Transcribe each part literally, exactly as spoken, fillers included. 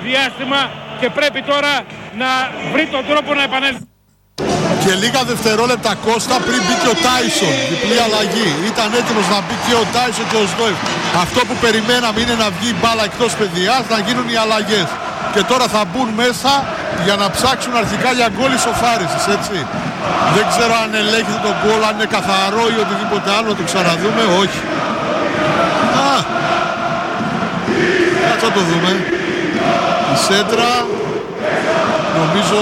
διάστημα και πρέπει τώρα να βρει τον τρόπο να επανέλθει. Και λίγα δευτερόλεπτα Κώστα πριν μπήκε ο Τάισον, διπλή αλλαγή. Ήταν έτοιμος να μπει και ο Τάισον και ο Σδόεφ. Αυτό που περιμέναμε είναι να βγει η μπάλα εκτός παιδιάς, να γίνουν οι αλλαγές. Και τώρα θα μπουν μέσα για να ψάξουν αρχικά για γκολ ισοφάρισης, έτσι. Δεν ξέρω αν ελέγχεται το γκολ, αν είναι καθαρό ή οτιδήποτε άλλο, το ξαναδούμε, όχι. Α, κάτσε να το δούμε. Η σέντρα, νομίζω...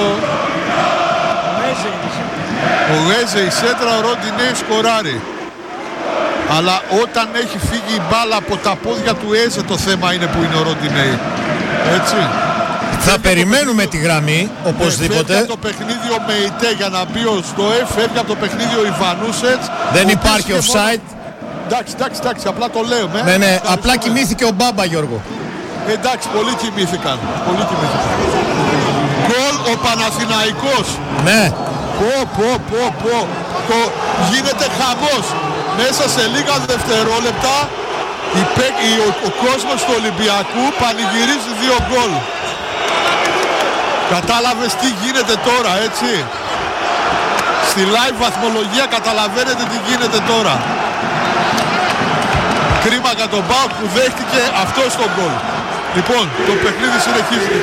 Ο Γέζε η σέντρα, ο Ροντινέι σκοράρει. Αλλά όταν έχει φύγει η μπάλα από τα πόδια του Έζε, το θέμα είναι που είναι ο Ροντινέι. Έτσι. Θα φεύγει περιμένουμε το... τη γραμμή, οπωσδήποτε. Φεύγει από το παιχνίδι ο Μεϊτέ για να μπει ο Σδόεφ, φεύγει από το παιχνίδι ο Ιβανούσετς. Δεν υπάρχει offside. Μόνο... Εντάξει, εντάξει, εντάξει, απλά το λέω. Με. Ναι, ναι, απλά κοιμήθηκε ο Μπάμπα, Γιώργο. Εντάξει, πολλοί κοιμήθηκαν. Πολλοί κοιμήθηκαν. Γκολ ο Παναθηναϊκός. Ναι. Πω, πω, πω, πω. Το... Γίνεται χαμός. Μέσα σε λίγα δευτερόλεπτα η... ο... ο κόσμος του Ολυμπιακού πανηγυρίζει δύο γκολ. Κατάλαβες τι γίνεται τώρα, έτσι. Στη live βαθμολογία καταλαβαίνετε τι γίνεται τώρα. Κρίμα για τον ΠΑΟΚ που δέχτηκε αυτό στο γκολ. Λοιπόν, το παιχνίδι συνεχίζει.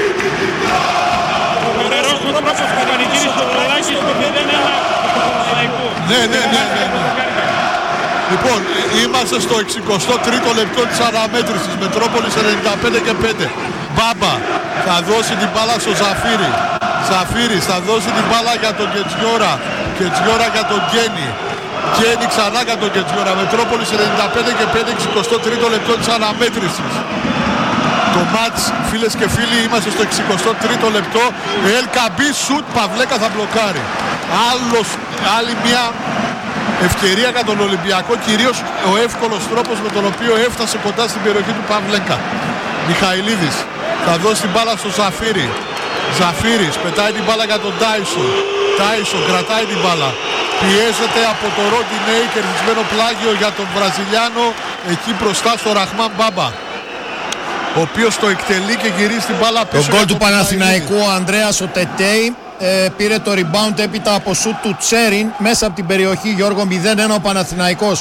Ναι, ναι, ναι, ναι, ναι. Λοιπόν, είμαστε στο εξηκοστό τρίτο λεπτό της αναμέτρησης. Μετρόπολης ενενήντα πέντε και πέντε. Μπάμπα θα δώσει την μπάλα στο Ζαφύρι. Ζαφύρις θα δώσει την μπάλα για τον Κετζιόρα. Κετζιόρα για τον Γκένι. Γκένι ξανά για τον Κετζιόρα. Μετρόπολης ενενήντα πέντε και πέντε, εξηκοστό τρίτο λεπτό της αναμέτρησης. Το μάτς, φίλες και φίλοι, είμαστε στο εξηκοστό τρίτο λεπτό. Ελ Καμπί σουτ, Παυλέκα θα μπλοκάρει. Άλλος, άλλη μια ευκαιρία για τον Ολυμπιακό, κυρίως ο εύκολος τρόπος με τον οποίο έφτασε κοντά στην περιοχή του Παυλέκα. Μιχαηλίδης θα δώσει την μπάλα στο Ζαφύρι. Ζαφύρης πετάει την μπάλα για τον Τάισον. Τάισον κρατάει την μπάλα. Πιέζεται από το Ροντινέι, κερδισμένο πλάγιο για τον Βραζιλιάνο εκεί μπροστά στο Ραχμάν Μπάμπα, ο οποίος το εκτελεί και γυρίζει την μπάλα πίσω. Το γκολ του Παναθηναϊκού, ο Ανδρέας ο Τετέι ε, πήρε το rebound έπειτα από σουτ του Τσέριν μέσα από την περιοχή. Γιώργο, μηδέν ένα ο Παναθηναϊκός.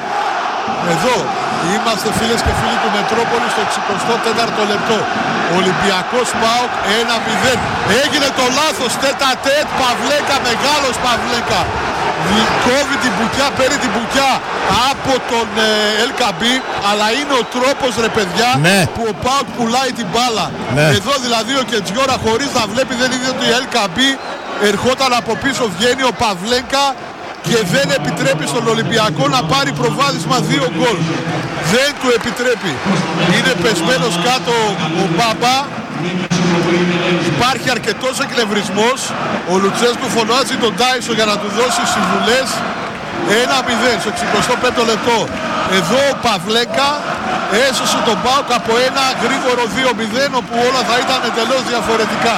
Εδώ είμαστε, φίλες και φίλοι του Μετρόπολη, στο εξηκοστό τέταρτο λεπτό. Ολυμπιακός ΠΑΟΚ ένα μηδέν. Έγινε το λάθος, τέτα τέτ, Παυλέκα, μεγάλος Παυλέκα. Κόβει την μπουκιά, παίρνει την μπουκιά από τον ε, Ελ Καμπί, αλλά είναι ο τρόπος, ρε παιδιά, ναι, που ο ΠΑΟΚ πουλάει την μπάλα. Ναι. Εδώ δηλαδή ο Κετζιόρα χωρίς να βλέπει, δεν είδε ότι ο Ελ Καμπί ερχόταν από πίσω, βγαίνει ο Παυλέκα και δεν επιτρέπει στον Ολυμπιακό να πάρει προβάδισμα δύο γκολ. Δεν του επιτρέπει. Είναι πεσμένος κάτω ο Μπάμπα. Υπάρχει αρκετός εκνευρισμός. Ο Λουτσέσκου φωνάζει τον Τάισον για να του δώσει συμβουλές. ένα μηδέν στο εξηκοστό πέμπτο λεπτό. Εδώ ο Παυλέκα έσωσε τον ΠΑΟΚ από ένα γρήγορο δύο μηδέν, όπου όλα θα ήταν εντελώς διαφορετικά.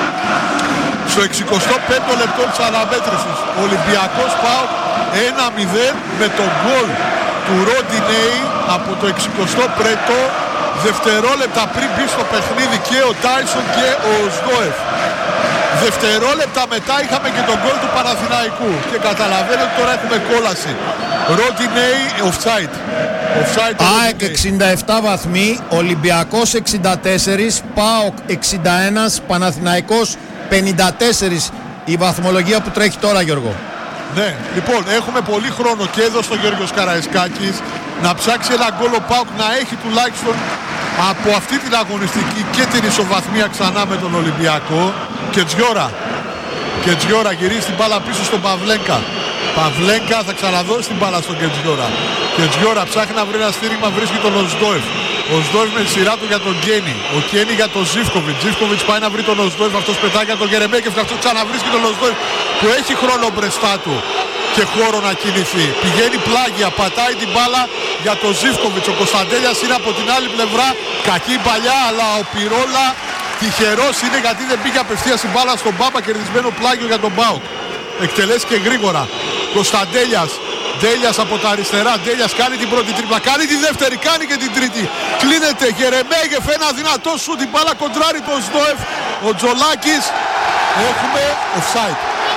Στο εξηκοστό πέμπτο λεπτό της αναμέτρησης, Ολυμπιακός ΠΑΟΚ ένα μηδέν με τον γκολ του Ροντινέι από το εξηκοστό πρέτο, δευτερόλεπτα πριν μπει στο παιχνίδι και ο Τάισον και ο Σδόεφ. Δευτερόλεπτα μετά είχαμε και τον γκολ του Παναθηναϊκού και καταλαβαίνετε ότι τώρα έχουμε κόλαση. Ροντινέι offside. offside ΑΕΚ εξήντα επτά βαθμοί, Ολυμπιακός εξήντα τέσσερα, ΠΑΟΚ εξήντα ένα, Παναθηναϊκός πενήντα τέσσερα. Η βαθμολογία που τρέχει τώρα, Γιώργο. Ναι, λοιπόν, έχουμε πολύ χρόνο και εδώ στο Γιώργος Καραϊσκάκης να ψάξει ένα γκολ ο ΠΑΟΚ, να έχει τουλάχιστον από αυτή την αγωνιστική και την ισοβαθμία ξανά με τον Ολυμπιακό. Κετζιόρα. Κετζιόρα γυρίζει την μπάλα πίσω στον Παυλέκα. Παυλέκα θα ξαναδώσει την μπάλα στον Κετζιόρα. Κετζιόρα ψάχνει να βρει ένα στήριγμα, βρίσκει τον Οσδόεφ. Ο Οσδόεφ με τη σειρά του για τον Γκένι. Ο Γκένι για τον Ζίβκοβιτς. Ζίβκοβιτς πάει να βρει τον Οσδόεφ. Αυτός πετάει για τον Γερεμέκεφ. Και αυτός ξαναβρίσκει τον Οσδόεφ που έχει χρόνο μπροστά του και χώρο να κινηθεί. Πηγαίνει πλάγια, πατάει την μπάλα για τον Ζίβκοβιτς. Ο Κωνσταντέλιας είναι από την άλλη πλευρά. Κακή παλιά, αλλά ο Πυρόλα τυχερός είναι γιατί δεν πήγε απευθείας η μπάλα στον Μπάμπα, κερδισμένο πλάγιο για τον ΠΑΟΚ. Εκτελέσει και γρήγορα. Κωνσταντέλιας, Ντέλιας από τα αριστερά. Ντέλιας κάνει την πρώτη τρίπλα. Κάνει τη δεύτερη. Κάνει και την τρίτη. Κλείνεται. Γερεμέγεφ. Ένα δυνατό σου. Την μπάλα κοντράρει τον Σδόεφ. Ο Τζολάκης. Έχουμε offside.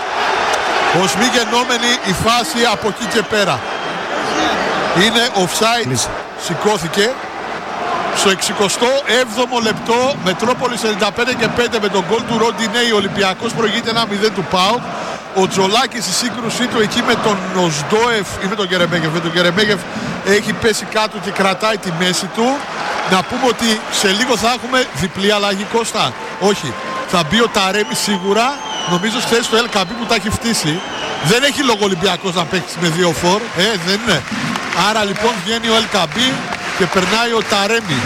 Ως μη γενόμενη η φάση από εκεί και πέρα. Είναι offside. Λύση. Σηκώθηκε. Στο εξηκοστό έβδομο λεπτό, Μετρόπολης ενενήντα πέντε και πέντε με τον γκολ του Ροντινέη, ο Ολυμπιακός προηγείται ένα μηδέν του ΠΑΟΚ. Ο Τζολάκης στη σύγκρουσή του εκεί με τον Οσδόεφ ή με τον Γερεμέγεφ. Με τον Γερεμέγεφ έχει πέσει κάτω και κρατάει τη μέση του. Να πούμε ότι σε λίγο θα έχουμε διπλή αλλαγή, Κώστα. Όχι, θα μπει ο Ταρέμι σίγουρα. Νομίζω στη θέση του Ελ Καμπί που τα έχει φτύσει. Δεν έχει λόγο Ολυμπιακός να παίξει με δύο φορ. Ε, δεν είναι. Άρα λοιπόν βγαίνει ο Ελ Καμπί και περνάει ο Ταρέμι.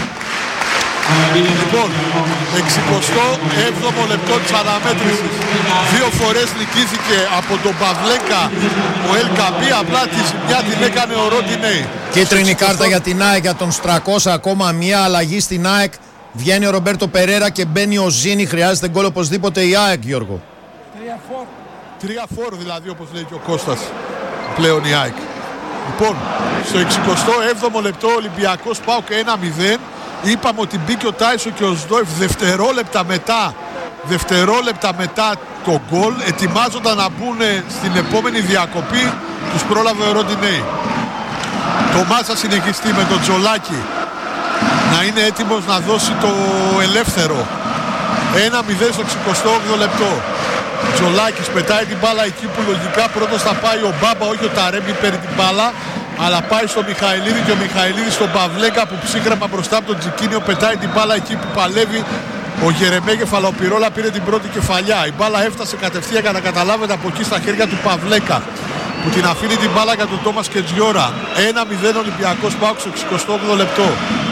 Λοιπόν, εξηκοστό έβδομο λεπτό της αναμέτρησης. Δύο φορές νικήθηκε από τον Παυλέκα ο Ελ Καμπί, απλά τη ζημιά την έκανε ο Ροντινέη. Κίτρινη κάρτα για την ΑΕΚ για τον Στρακώσα, ακόμα μία αλλαγή στην ΑΕΚ. Βγαίνει ο Ρομπέρτο Περέρα και μπαίνει ο Ζήνη. Χρειάζεται γκολ οπωσδήποτε η ΑΕΚ, Γιώργο. Τρία φόρ. Τρία φόρ δηλαδή, όπως λέει και ο Κώστας, πλέον η ΑΕΚ. Λοιπόν, στο εξηκοστό έβδομο λεπτό Ολυμπιακός ΠΑΟΚ ένα μηδέν. Είπαμε ότι μπήκε ο Τάισο και ο Σδόεφ δευτερόλεπτα μετά, δευτερόλεπτα μετά το γκολ. Ετοιμάζονταν να μπουν στην επόμενη διακοπή. Τους πρόλαβε ο Ροντινέη. Το μάτς θα συνεχιστεί με τον Τζολάκη να είναι έτοιμος να δώσει το ελεύθερο. ένα μηδέν στο εξηκοστό όγδοο λεπτό. Τζολάκης πετάει την μπάλα εκεί που λογικά πρώτος θα πάει ο Μπάμπα, όχι ο Ταρέμι παίρνει την μπάλα, αλλά πάει στο Μιχαηλίδη και ο Μιχαηλίδης στον Παυλέκα που ψύχρεμα μπροστά από τον Τζικίνιο πετάει την μπάλα εκεί που παλεύει ο Γερεμέγεφ, αλλά ο Πυρόλα πήρε την πρώτη κεφαλιά. Η μπάλα έφτασε κατευθείαν, για να καταλάβετε, από εκεί στα χέρια του Παυλέκα που την αφήνει την μπάλα για τον Τόμας Κετζιόρα. ένα μηδέν Ολυμπιακός ΠΑΟΚ στο εξηκοστό όγδοο λεπτό.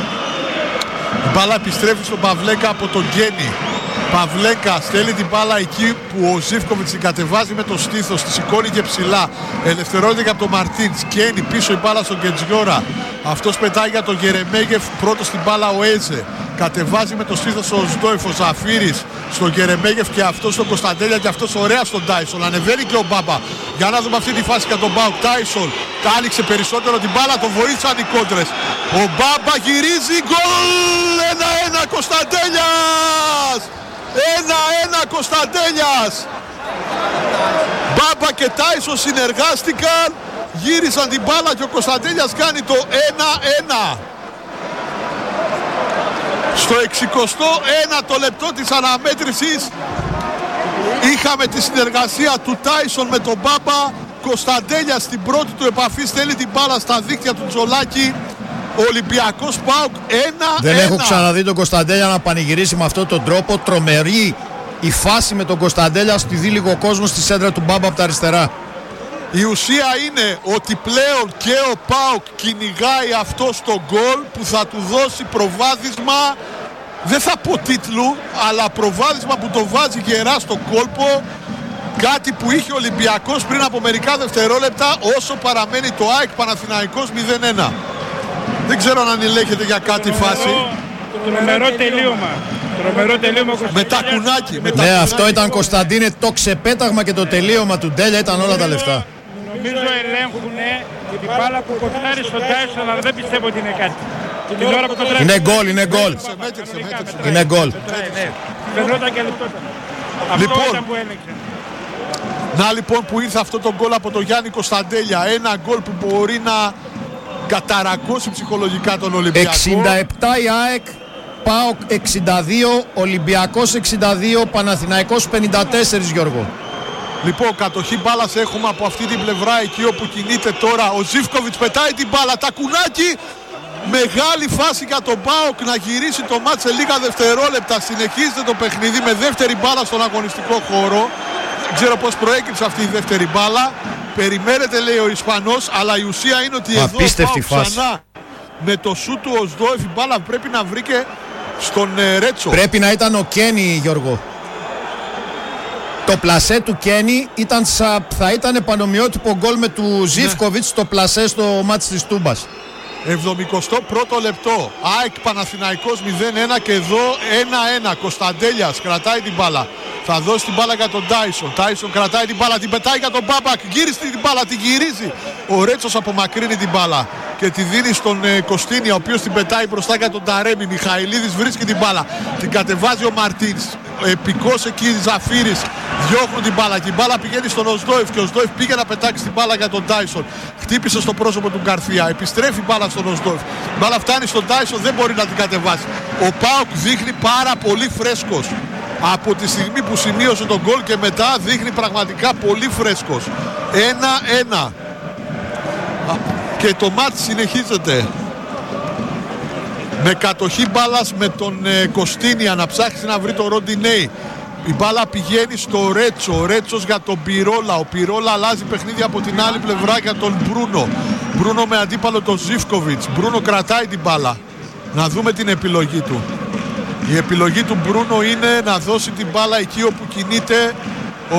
Η μπάλα επιστρέφει στον Παυλέκα από τον Γκένι. Παυλέκα στέλνει την μπάλα εκεί που ο Ζίβκοβιτς την κατεβάζει με το στήθος, τη σηκώνει και ψηλά. Ελευθερώνεται και από τον Μαρτίνς. Κένει πίσω η μπάλα στον Κετζιόρα. Αυτός πετάει για τον Γερεμέγεφ. Πρώτος στην μπάλα ο Έζε. Κατεβάζει με το στήθος ο Σδόεφ, ο Ζαφύρης στον Γερεμέγεφ και αυτός στον Κωνσταντέλια και αυτός ωραία στον Τάισον. Ανεβαίνει και ο Μπάμπα. Για να δούμε αυτή τη φάση για τον Μπάουκ. Τάισον τα άνοιξε περισσότερο την μπάλα, τον βοήθησαν οι κόντρες. Ο Μπάμπα γυρίζει, γκολ! ένα ένα Κωνσταντέλιας! ένα ένα Κωνσταντέλιας! Μπάμπα και Τάισον συνεργάστηκαν, γύρισαν την μπάλα και ο Κωνσταντέλιας κάνει το ένα ένα. Στο εξηκοστό ένατο λεπτό της αναμέτρησης είχαμε τη συνεργασία του Τάισον με τον Μπάμπα. Κωνσταντέλιας στην πρώτη του επαφή στέλνει την μπάλα στα δίκτυα του Τζολάκη. Ολυμπιακός ΠΑΟΚ ένα ένα. Δεν έχω ξαναδεί τον Κωνσταντέλια να πανηγυρίσει με αυτόν τον τρόπο. Τρομερή η φάση με τον Κωνσταντέλια, στη δει λίγο ο κόσμος στη σέντρα του Μπάμπα από τα αριστερά. Η ουσία είναι ότι πλέον και ο ΠΑΟΚ κυνηγάει αυτό στο γκολ που θα του δώσει προβάδισμα, δεν θα πω τίτλου, αλλά προβάδισμα που το βάζει γερά στο κόλπο. Κάτι που είχε ο Ολυμπιακός πριν από μερικά δευτερόλεπτα, όσο παραμένει το ΑΕΚ Παναθηναϊκός μηδέν ένα. Δεν ξέρω αν ανηλέχεται για κάτι φάση. Τρομερό τελείωμα. Τρομερό τελείωμα. Με τα κουνάκι. Με τα ναι, κουνάκι. αυτό ήταν, Κωνσταντίνε, το ξεπέταγμα και το τελείωμα του Ντέλια ήταν όλα τα λεφτά. Νομίζω ελέγχουνε την μπάλα που κοντάρει στον Τάισον, αλλά δεν πιστεύω ότι είναι κάτι. Την ώρα που κοντάρει. Είναι γκολ, είναι γκολ. Είναι γκολ. Φαινόταν και λεπτόταν. Αυτό ήταν που έλεγξε. Να λοιπόν που ήρθε αυτό το γκολ από τον Γιάννη Κωνσταντέλια. Ένα γκολ που μπορεί να καταρακώσει ψυχολογικά τον Ολυμπιακό. εξήντα επτά η ΑΕΚ, ΠΑΟΚ εξήντα δύο, Ολυμπιακός εξήντα δύο, Παναθηναϊκός πενήντα τέσσερα, Γιώργο. Λοιπόν, κατοχή μπάλας έχουμε από αυτή την πλευρά, εκεί όπου κινείται τώρα ο Ζίβκοβιτς, πετάει την μπάλα, τα κουνάκι. Μεγάλη φάση για τον ΠΑΟΚ να γυρίσει το μάτς σε λίγα δευτερόλεπτα. Συνεχίζεται το παιχνίδι με δεύτερη μπάλα στον αγωνιστικό χώρο. Δεν ξέρω πώς προέκυψε αυτή η δεύτερη μπάλα. Περιμένετε, λέει ο Ισπανός, αλλά η ουσία είναι ότι απίστευτη εδώ ΠΑΟΚ ξανά με το σου του ο Σδόεφ η μπάλα πρέπει να βρήκε στον ε, Ρέτσο. Πρέπει να ήταν ο Κένι, Γιώργο. Το πλασέ του Κένι ήταν σα, θα ήταν πανομοιότυπο γκολ με του Ζίβκοβιτς, ναι. Το πλασέ στο μάτς της Τούμπας. εβδομηκοστό πρώτο λεπτό. ΑΕΚ Παναθηναϊκός μηδέν ένα και εδώ ένα ένα. Κωνσταντέλιας κρατάει την μπάλα. Θα δώσει την μπάλα για τον Τάισον. Τάισον κρατάει την μπάλα, την πετάει για τον Μπάμπακ. Γύρισε την μπάλα, την γυρίζει. Ο Ρέτσος απομακρύνει την μπάλα και τη δίνει στον ε, Κωστίνια, ο οποίος την πετάει μπροστά για τον Ταρέμι. Μιχαηλίδης βρίσκει την μπάλα, την κατεβάζει ο Μαρτίνς. Επικός εκεί Ζαφύρης, διώχνουν την μπάλα και η μπάλα πηγαίνει στον Οσδόεφ και ο Οσδόεφ πήγε να πετάξει την μπάλα για τον Τάισον. Χτύπησε στο πρόσωπο του Γκαρθία, επιστρέφει μπάλα στον Οσδόεφ. Η μπάλα φτάνει στον Τάισον, δεν μπορεί να την κατεβάσει. Ο ΠΑΟΚ δείχνει πάρα πολύ φρέσκος. Από τη στιγμή που σημείωσε τον γκολ και μετά δείχνει πραγματικά πολύ φρέσκος. ένα ένα. Και το μάτς συνεχίζεται. Με κατοχή μπάλας με τον ε, Κωστίνια να ψάξει να βρει τον Ροντινέι. Η μπάλα πηγαίνει στο Ρέτσο. Ο Ρέτσος για τον Πυρόλα. Ο Πυρόλα αλλάζει παιχνίδι από την άλλη πλευρά για τον Μπρούνο. Μπρούνο με αντίπαλο τον Ζίβκοβιτς. Μπρούνο κρατάει την μπάλα. Να δούμε την επιλογή του. Η επιλογή του Μπρούνο είναι να δώσει την μπάλα εκεί όπου κινείται ο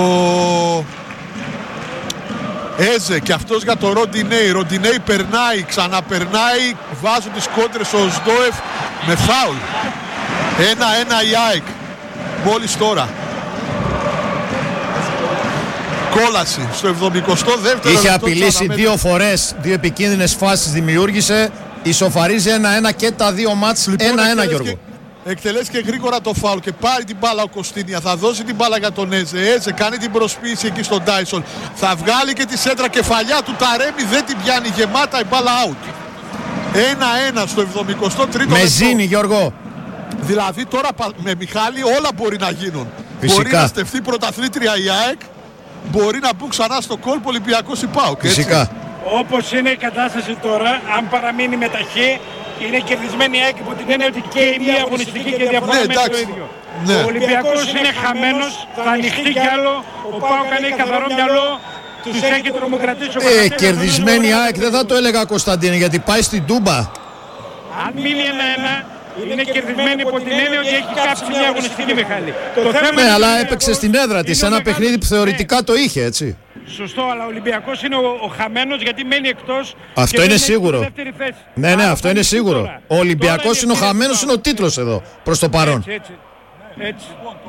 Έζε και αυτός για το Ροντινέι. Ροντινέι περνάει, ξαναπερνάει, βάζουν τις κόντρες ο Οσδόεφ με φάουλ. ένα ένα η ΑΕΚ μόλις τώρα. Κόλαση στο εβδομηκοστό δεύτερο. Είχε απειλήσει δύο φορές, δύο επικίνδυνες φάσεις δημιούργησε. Ισοφαρίζει ένα ένα και τα δύο μάτς ένα ένα, Γιώργο. Εκτελέσει και γρήγορα το φάουλ και πάρει την μπάλα ο Κωστίνια. Θα δώσει την μπάλα για τον Έζε. Έζε κάνει την προσποίηση εκεί στον Τάισον. Θα βγάλει και τη σέντρα, κεφαλιά του Ταρέμι, δεν την πιάνει, γεμάτα η μπάλα out. ένα ένα στο εβδομηκοστό τρίτο. Με ζήνει, Γιώργο. Δηλαδή τώρα με Μιχάλη όλα μπορεί να γίνουν. Φυσικά. Μπορεί να στεφτεί πρωταθλήτρια η ΑΕΚ. Μπορεί να μπουν ξανά στο κόλπο Ολυμπιακός η ΠΑΟΚ. Φυσικά. Όπως είναι η κατάσταση τώρα, αν παραμείνει με ταχύ, είναι κερδισμένη η ΑΕΚ από την έννοια ότι και η μία αγωνιστική και διαφορά ναι, με το ίδιο. Ναι. Ο Ολυμπιακός είναι χαμένος, θα ανοιχτεί κι άλλο, ο ΠΑΟΚ κάνει καθαρό μυαλό, τους έχει τρομοκρατήσει ο Ε, Παναθηναϊκός. κερδισμένη ΑΕΚ δεν θα το έλεγα, Κωνσταντίνε, γιατί πάει στην Τούμπα. Αν μείνει ένα ένα, είναι κερδισμένη από την έννοια ότι έχει κάψει μια αγωνιστική, Μιχάλη. Το θέμα Ναι, είναι αλλά ο έπαιξε στην έδρα της, είναι ένα ο παιχνίδι που μεγάλος- θεωρητικά το είχε, έτσι. Σωστό, αλλά ο Ολυμπιακός είναι ο, ο χαμένος γιατί μένει εκτός. Αυτό και είναι δεν έχει σίγουρο. τη δεύτερη θέση. Ναι, ναι, Άρα αυτό θα είναι νικήσει σίγουρο. τώρα. Ο Ολυμπιακός Τώρα είναι ο είναι χαμένος, ευθύνη είναι ο τίτλος εδώ, προς το παρόν. Έτσι, έτσι. έτσι.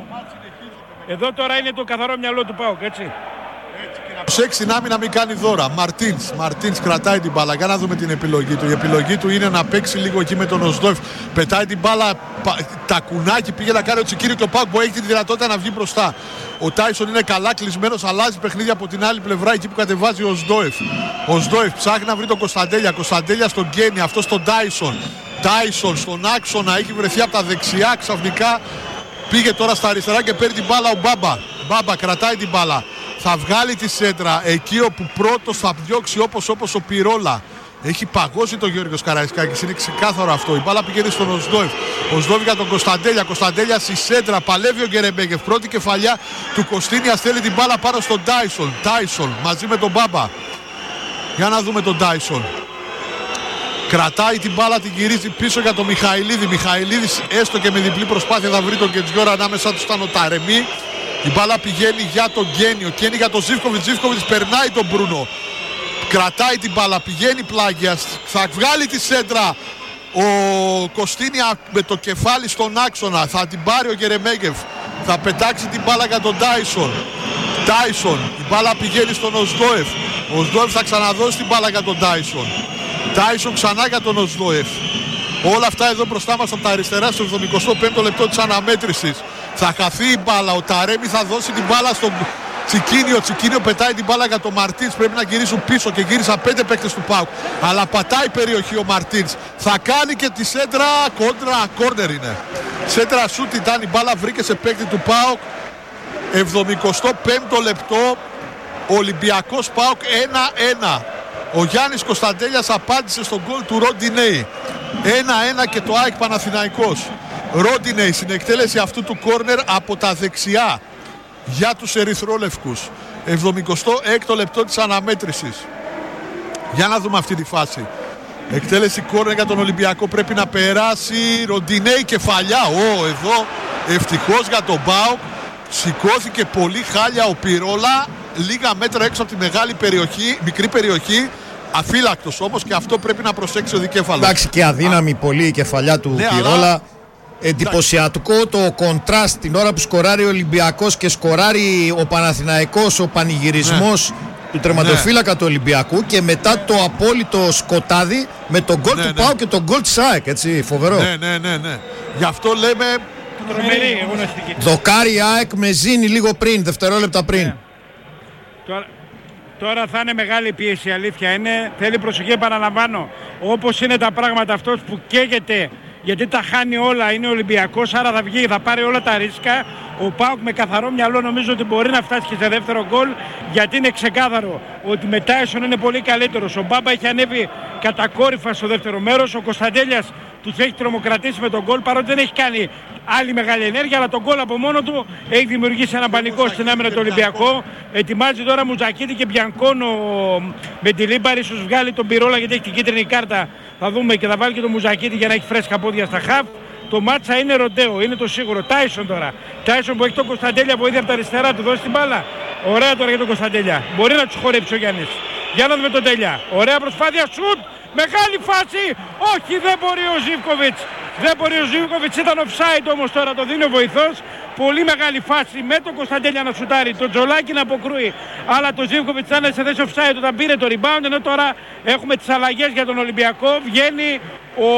Εδώ τώρα είναι το καθαρό μυαλό του ΠΑΟΚ, έτσι. Προσέξει την άμυνα, μην κάνει δώρα. Μαρτίνς. Μαρτίνς κρατάει την μπάλα. Για να δούμε την επιλογή του. Η επιλογή του είναι να παίξει λίγο εκεί με τον Οσδόεφ. Πετάει την μπάλα. Τα κουνάκι πήγε να κάνει ο Τσικίρι και ο Πάουκ που έχει τη δυνατότητα να βγει μπροστά. Ο Τάισον είναι καλά κλεισμένος. Αλλάζει παιχνίδι από την άλλη πλευρά εκεί που κατεβάζει ο Οσδόεφ. Ο Οσδόεφ ψάχνει να βρει τον Κωνσταντέλια. Κωνσταντέλια στον Γκένι. Αυτό στον Τάισον. Τάισον στον άξονα. Έχει βρεθεί από τα δεξιά ξαφνικά. Πήγε τώρα στα αριστερά και παίρνει την μπάλα ο Μπάμπα. Μπάμπα κρατάει την μπάλα. Θα βγάλει τη σέντρα εκεί όπου πρώτος θα διώξει όπως όπως ο Πυρόλα. Έχει παγώσει τον Γιώργος Καραϊσκάκης, είναι ξεκάθαρο αυτό. Η μπάλα πηγαίνει στον Οσδόεφ. Ο Οσδόεφ για τον Κωνσταντέλια. Κωνσταντέλια στη σέντρα. Παλεύει ο Γκερεμπέγκεφ. Πρώτη κεφαλιά του Κωστίνια, στέλνει την μπάλα πάνω στον Τάισον. Τάισον μαζί με τον Μπάμπα. Για να δούμε τον Τάισον. Κρατάει την μπάλα, την γυρίζει πίσω για τον Μιχαηλίδη. Μιχαηλίδης έστω και με διπλή προσπάθεια θα βρει τον Κετζιόρα, ανάμεσα του ήταν ο Ταρεμί. Η μπάλα πηγαίνει για τον Γκένι. Ο Γκένι για τον Ζίβκοβιτς. Ζίβκοβιτς περνάει τον Μπρούνο. Κρατάει την μπάλα, πηγαίνει πλάγια. Θα βγάλει τη σέντρα ο Κωστίνια με το κεφάλι στον άξονα. Θα την πάρει ο Γερεμέγεφ. Θα πετάξει την μπάλα για τον Τάισον. Τάισον. Η μπάλα πηγαίνει στον Οσδόεφ. Ο Οσδόεφ θα ξαναδώσει την μπάλα για τον Τάισον. Τάισον ξανά για τον Οσδόεφ. Όλα αυτά εδώ μπροστά μας από τα αριστερά στο εβδομηκοστό πέμπτο λεπτό της αναμέτρησης. Θα χαθεί η μπάλα. Ο Ταρέμι θα δώσει την μπάλα στον Τσικίνιο. Ο Τσικίνιο πετάει την μπάλα για τον Μαρτίνς. Πρέπει να γυρίσουν πίσω και γύρισαν πέντε παίκτες του ΠΑΟΚ. Αλλά πατάει περιοχή ο Μαρτίνς. Θα κάνει και τη σέντρα κόντρα. Κόρνερ είναι. Σέντρα σούτ ήταν. Η μπάλα βρήκε σε παίκτη του ΠΑΟΚ. εβδομηκοστό πέμπτο λεπτό. Ολυμπιακός ΠΑΟΚ ένα ένα. Ο Γιάννης Κωνσταντέλιας απάντησε στον γκολ του Ροντινέι. ένα ένα και το ΑΕΚ Παναθηναϊκός. Ροντινέι στην εκτέλεση αυτού του κόρνερ από τα δεξιά για τους ερυθρόλευκους. εβδομηκοστό έκτο λεπτό της αναμέτρησης. Για να δούμε αυτή τη φάση. Εκτέλεση κόρνερ για τον Ολυμπιακό, πρέπει να περάσει. Ροντινέι κεφαλιά. Ω, εδώ ευτυχώς για τον ΠΑΟΚ. Σηκώθηκε πολύ χάλια ο Πυρόλα. Λίγα μέτρα έξω από τη μεγάλη περιοχή, μικρή περιοχή. Αφύλακτος όμως, και αυτό πρέπει να προσέξει ο δικέφαλος. Εντάξει, και αδύναμη πολύ η κεφαλιά του Ναι, Πυρόλα. αλλά... Εντυπωσιατικό το κοντράστ την ώρα που σκοράρει ο Ολυμπιακός και σκοράρει ο Παναθηναϊκός, ο πανηγυρισμός. του τερματοφύλακα ναι. του Ολυμπιακού και μετά το απόλυτο σκοτάδι με τον γκολ ναι, του ναι. ΠΑΟΚ και τον γκολ της ΑΕΚ, έτσι, φοβερό. Ναι, ναι, ναι, ναι. Γι' αυτό λέμε... Τρομερή αγωνιστική. Δοκάρι ΑΕΚ με ζήνη λίγο πριν, δευτερόλεπτα πριν. Ναι. Τώρα, τώρα θα είναι μεγάλη πίεση, αλήθεια είναι. Θέλει προσοχή, επαναλαμβάνω. Όπως είναι τα πράγματα, αυτός που καίγεται γιατί τα χάνει όλα είναι ο Ολυμπιακός, άρα θα βγει, θα πάρει όλα τα ρίσκα. Ο ΠΑΟΚ με καθαρό μυαλό νομίζω ότι μπορεί να φτάσει και σε δεύτερο γκολ, γιατί είναι ξεκάθαρο ότι με Τάισον είναι πολύ καλύτερος. Ο Μπάμπα έχει ανέβει κατακόρυφα στο δεύτερο μέρος, ο Κωνσταντέλιας τους έχει τρομοκρατήσει με τον γκολ, παρότι δεν έχει κάνει άλλη μεγάλη ενέργεια, αλλά τον γκολ από μόνο του έχει δημιουργήσει ένα πανικό στην άμυνα του Ολυμπιακού. Ετοιμάζει τώρα Μουζακίτη και Μπιανκόνο με τη Λίμπαρη, ίσως βγάλει τον Πυρόλα γιατί έχει την κίτρινη κάρτα. Θα δούμε, και θα βάλει και τον Μουζακίτη για να έχει φρέσκα πόδια στα χαφ. Το μάτσα είναι ροντέο, είναι το σίγουρο. Τάισον τώρα. Τάισον που έχει τον Κωνσταντέλια, βοήθεια από τα αριστερά του, δώσει την μπάλα. Ωραία τώρα για τον Κωνσταντέλια. Μπορεί να τους χορέψει ο Γιάννης. Για να δούμε τον Τέλια. Ωραία προσπάθεια, σουτ. Μεγάλη φάση. Όχι, δεν μπορεί ο Ζίβκοβιτς. Δεν μπορεί ο Ζίβκοβιτς, ήταν offside όμως τώρα, το δίνει ο βοηθός. Πολύ μεγάλη φάση με τον Κωνσταντέλια να σουτάρει, τον Τζολάκη να αποκρούει. Αλλά το Ζίβκοβιτς ήταν σε θέση offside όταν πήρε το rebound, ενώ τώρα έχουμε τις αλλαγές για τον Ολυμπιακό. Βγαίνει ο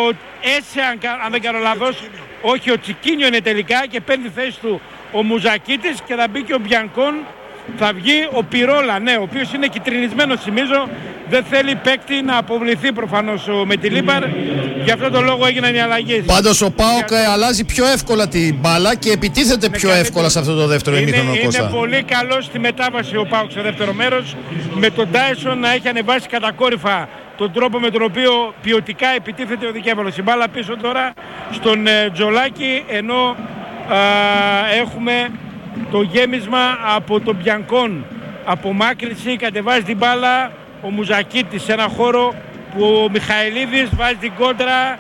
Έσε, αν δεν κάνω λάθος. Όχι, ο Τσικίνιο είναι τελικά και παίρνει θέση του ο Μουζακίτης και θα μπει και ο Μπιανκόν. Θα βγει ο Πυρόλα, ναι, ο οποίος είναι κυτρινισμένος, θυμίζω. Δεν θέλει παίκτη να αποβληθεί προφανώς με τη Λίμπαρ. Γι' αυτό το λόγο έγιναν οι αλλαγές. Πάντως ο ΠΑΟΚ Για... αλλάζει πιο εύκολα την μπάλα και επιτίθεται πιο καλύτερη... εύκολα σε αυτό το δεύτερο ημίχρονο. Είναι, είναι πολύ καλός στη μετάβαση ο ΠΑΟΚ στο δεύτερο μέρος. Με τον Τάισον να έχει ανεβάσει κατακόρυφα τον τρόπο με τον οποίο ποιοτικά επιτίθεται ο δικέφαλος. Η μπάλα πίσω τώρα στον ε, Τζολάκη, ενώ α, έχουμε το γέμισμα από τον Μπιανκόν. Απομάκρυνση, κατεβάζει την μπάλα ο Μουζακίτης σε ένα χώρο που ο Μιχαηλίδης βάζει την κόντρα.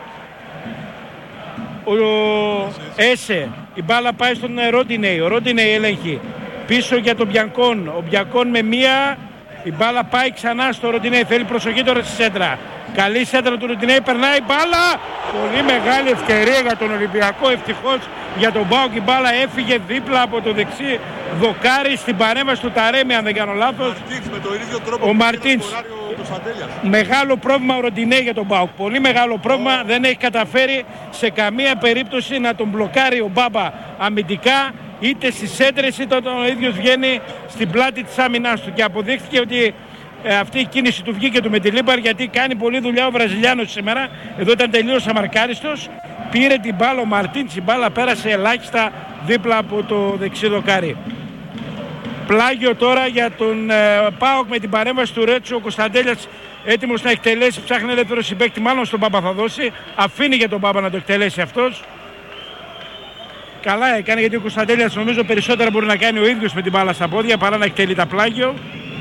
Ο Έσε, η μπάλα πάει στον Ρόντινεϊ, ο Ρόντινεϊ ελέγχει πίσω για τον Μπιανκόν. Ο Μπιανκόν με μία, η μπάλα πάει ξανά στο Ρόντινεϊ, θέλει προσοχή τώρα στη σέντρα. Καλή σέντρα του Ρόντινεϊ, περνάει η μπάλα. Πολύ μεγάλη ευκαιρία για τον Ολυμπιακό, ευτυχώς για τον ΠΑΟΚ. Η μπάλα έφυγε δίπλα από το δεξί δοκάρι στην παρέμβαση του Ταρέμι, αν δεν κάνω λάθος. Με το ίδιο τρόπο ο Μαρτίνς. Μεγάλο πρόβλημα ο Ροντινέ για τον ΠΑΟΚ. Πολύ μεγάλο πρόβλημα. Oh. Δεν έχει καταφέρει σε καμία περίπτωση να τον μπλοκάρει ο Μπάμπα αμυντικά, είτε στις έντρες είτε όταν ο ίδιος βγαίνει στην πλάτη της άμυνας του. Και αποδείχθηκε ότι ε, αυτή η κίνηση του βγήκε του με τη Λίμπαρ, γιατί κάνει πολλή δουλειά ο Βραζιλιάνος σήμερα. Εδώ ήταν τελείως αμαρκάριστος. Πήρε την μπάλα ο Μαρτίνς, η μπάλα πέρασε ελάχιστα δίπλα από το δεξί δοκάρι. Πλάγιο τώρα για τον ε, ΠΑΟΚ με την παρέμβαση του Ρέτσου. Ο Κωνσταντέλιας έτοιμος να εκτελέσει, ψάχνει ελεύθερο συμπαίκτη, μάλλον στον Μπάμπα θα δώσει. Αφήνει για τον Μπάμπα να το εκτελέσει αυτός. Καλά έκανε, γιατί ο Κωνσταντέλιας νομίζω περισσότερα μπορεί να κάνει ο ίδιος με την μπάλα στα πόδια παρά να εκτελεί τα πλάγιο.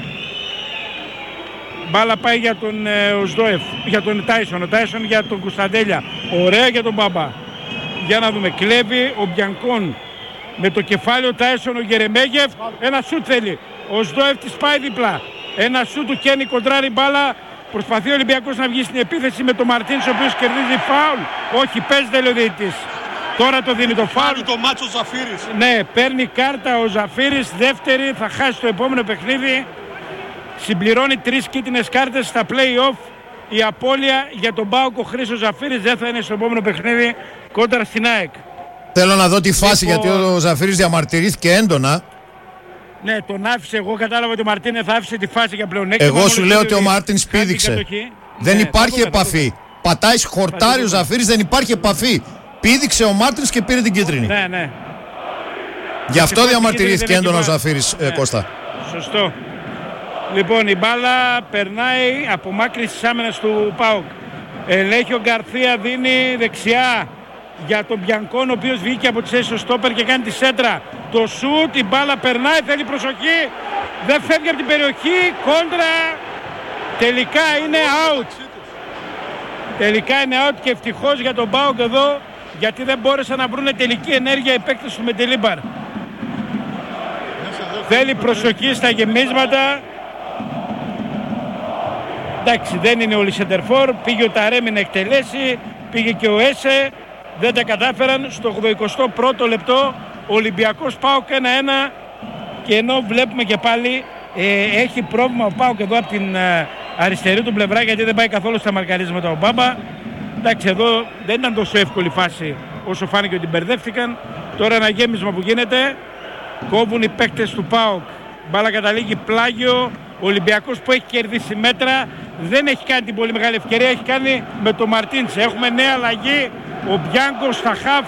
Μπάλα πάει για τον ε, Οσδόεφ, για τον Τάισον, ο Τάισον για τον Κωνσταντέλια. Ωραία για τον Μπάμπα. Για να δούμε, κλέβει ο Μπιανκόν. Με το κεφάλι ο Τάισον, ο Γερεμέγεφ, ένα σούτ θέλει. Ο Σδόεφ της πάει δίπλα. Ένα σούτ του Κένι, κοντράρει μπάλα. Προσπαθεί ο Ολυμπιακός να βγει στην επίθεση με τον Μαρτίνς, ο οποίος κερδίζει φάουλ. Όχι, παίζεται, λέει ο διαιτητής. Τώρα το δίνει το φάουλ. το μάτσο Ζαφύρης. Ναι, παίρνει κάρτα ο Ζαφύρης, δεύτερη, θα χάσει το επόμενο παιχνίδι. Συμπληρώνει τρεις κίτρινες κάρτες στα play-off. Η απώλεια για τον ΠΑΟΚ, ο Χρήστος Ζαφύρης δεν θα είναι στο επόμενο παιχνίδι κόντρα στην ΑΕΚ. Θέλω να δω τη φάση, λοιπόν, γιατί ο Ζαφύρης διαμαρτυρήθηκε έντονα. Ναι, τον άφησε. Εγώ κατάλαβα ότι ο Μαρτίνε θα άφησε τη φάση για πλεονέκτημα. Εγώ σου λέω ότι ο Μάρτινς πήδηξε. Δεν ναι, υπάρχει επαφή. Πατάει, χορτάρει ο Ζαφύρης, δεν υπάρχει επαφή. Πήδηξε ο Μάρτινς και πήρε την κίτρινη. Ναι, ναι. Γι' αυτό διαμαρτυρήθηκε έντονα ο Ζαφύρης, ναι. ε, Κώστα. Σωστό. Λοιπόν, η μπάλα περνάει από μάκρυνση της άμυνας του ΠΑΟΚ. Ελέγχει ο Γκαρθία, δίνει δεξιά για τον Μπιανκόν, ο οποίος βγήκε από τη θέση στο στόπερ και κάνει τη σέντρα. Το σουτ, η μπάλα περνάει, θέλει προσοχή. Δεν φεύγει από την περιοχή, κόντρα. Τελικά είναι out. Τελικά είναι out και ευτυχώς για τον ΠΑΟΚ εδώ, γιατί δεν μπόρεσαν να βρουν τελική ενέργεια οι παίκτες του με τη Λίμπαρ. Θέλει προσοχή στα γεμίσματα. Εντάξει, δεν είναι όλοι σεντερφόρ. Πήγε ο Ταρέμι να εκτελέσει, πήγε και ο Έσε. Δεν τα κατάφεραν. Στο ογδοηκοστό πρώτο λεπτό ο Ολυμπιακός ΠΑΟΚ ένα ένα, και ενώ βλέπουμε και πάλι Ε, έχει πρόβλημα ο ΠΑΟΚ εδώ από την ε, αριστερή του πλευρά, γιατί δεν πάει καθόλου στα μαρκαρίσματα ο Μπάμπα. Εντάξει, εδώ δεν ήταν τόσο εύκολη φάση όσο φάνηκε ότι μπερδεύτηκαν. Τώρα ένα γέμισμα που γίνεται, κόβουν οι παίκτες του ΠΑΟΚ, μπάλα καταλήγει πλάγιο. Ο Ολυμπιακός που έχει κερδίσει μέτρα δεν έχει κάνει την πολύ μεγάλη ευκαιρία, έχει κάνει με τον Μαρτίνς. Έχουμε νέα αλλαγή, ο Μπιάνκο στα χαφ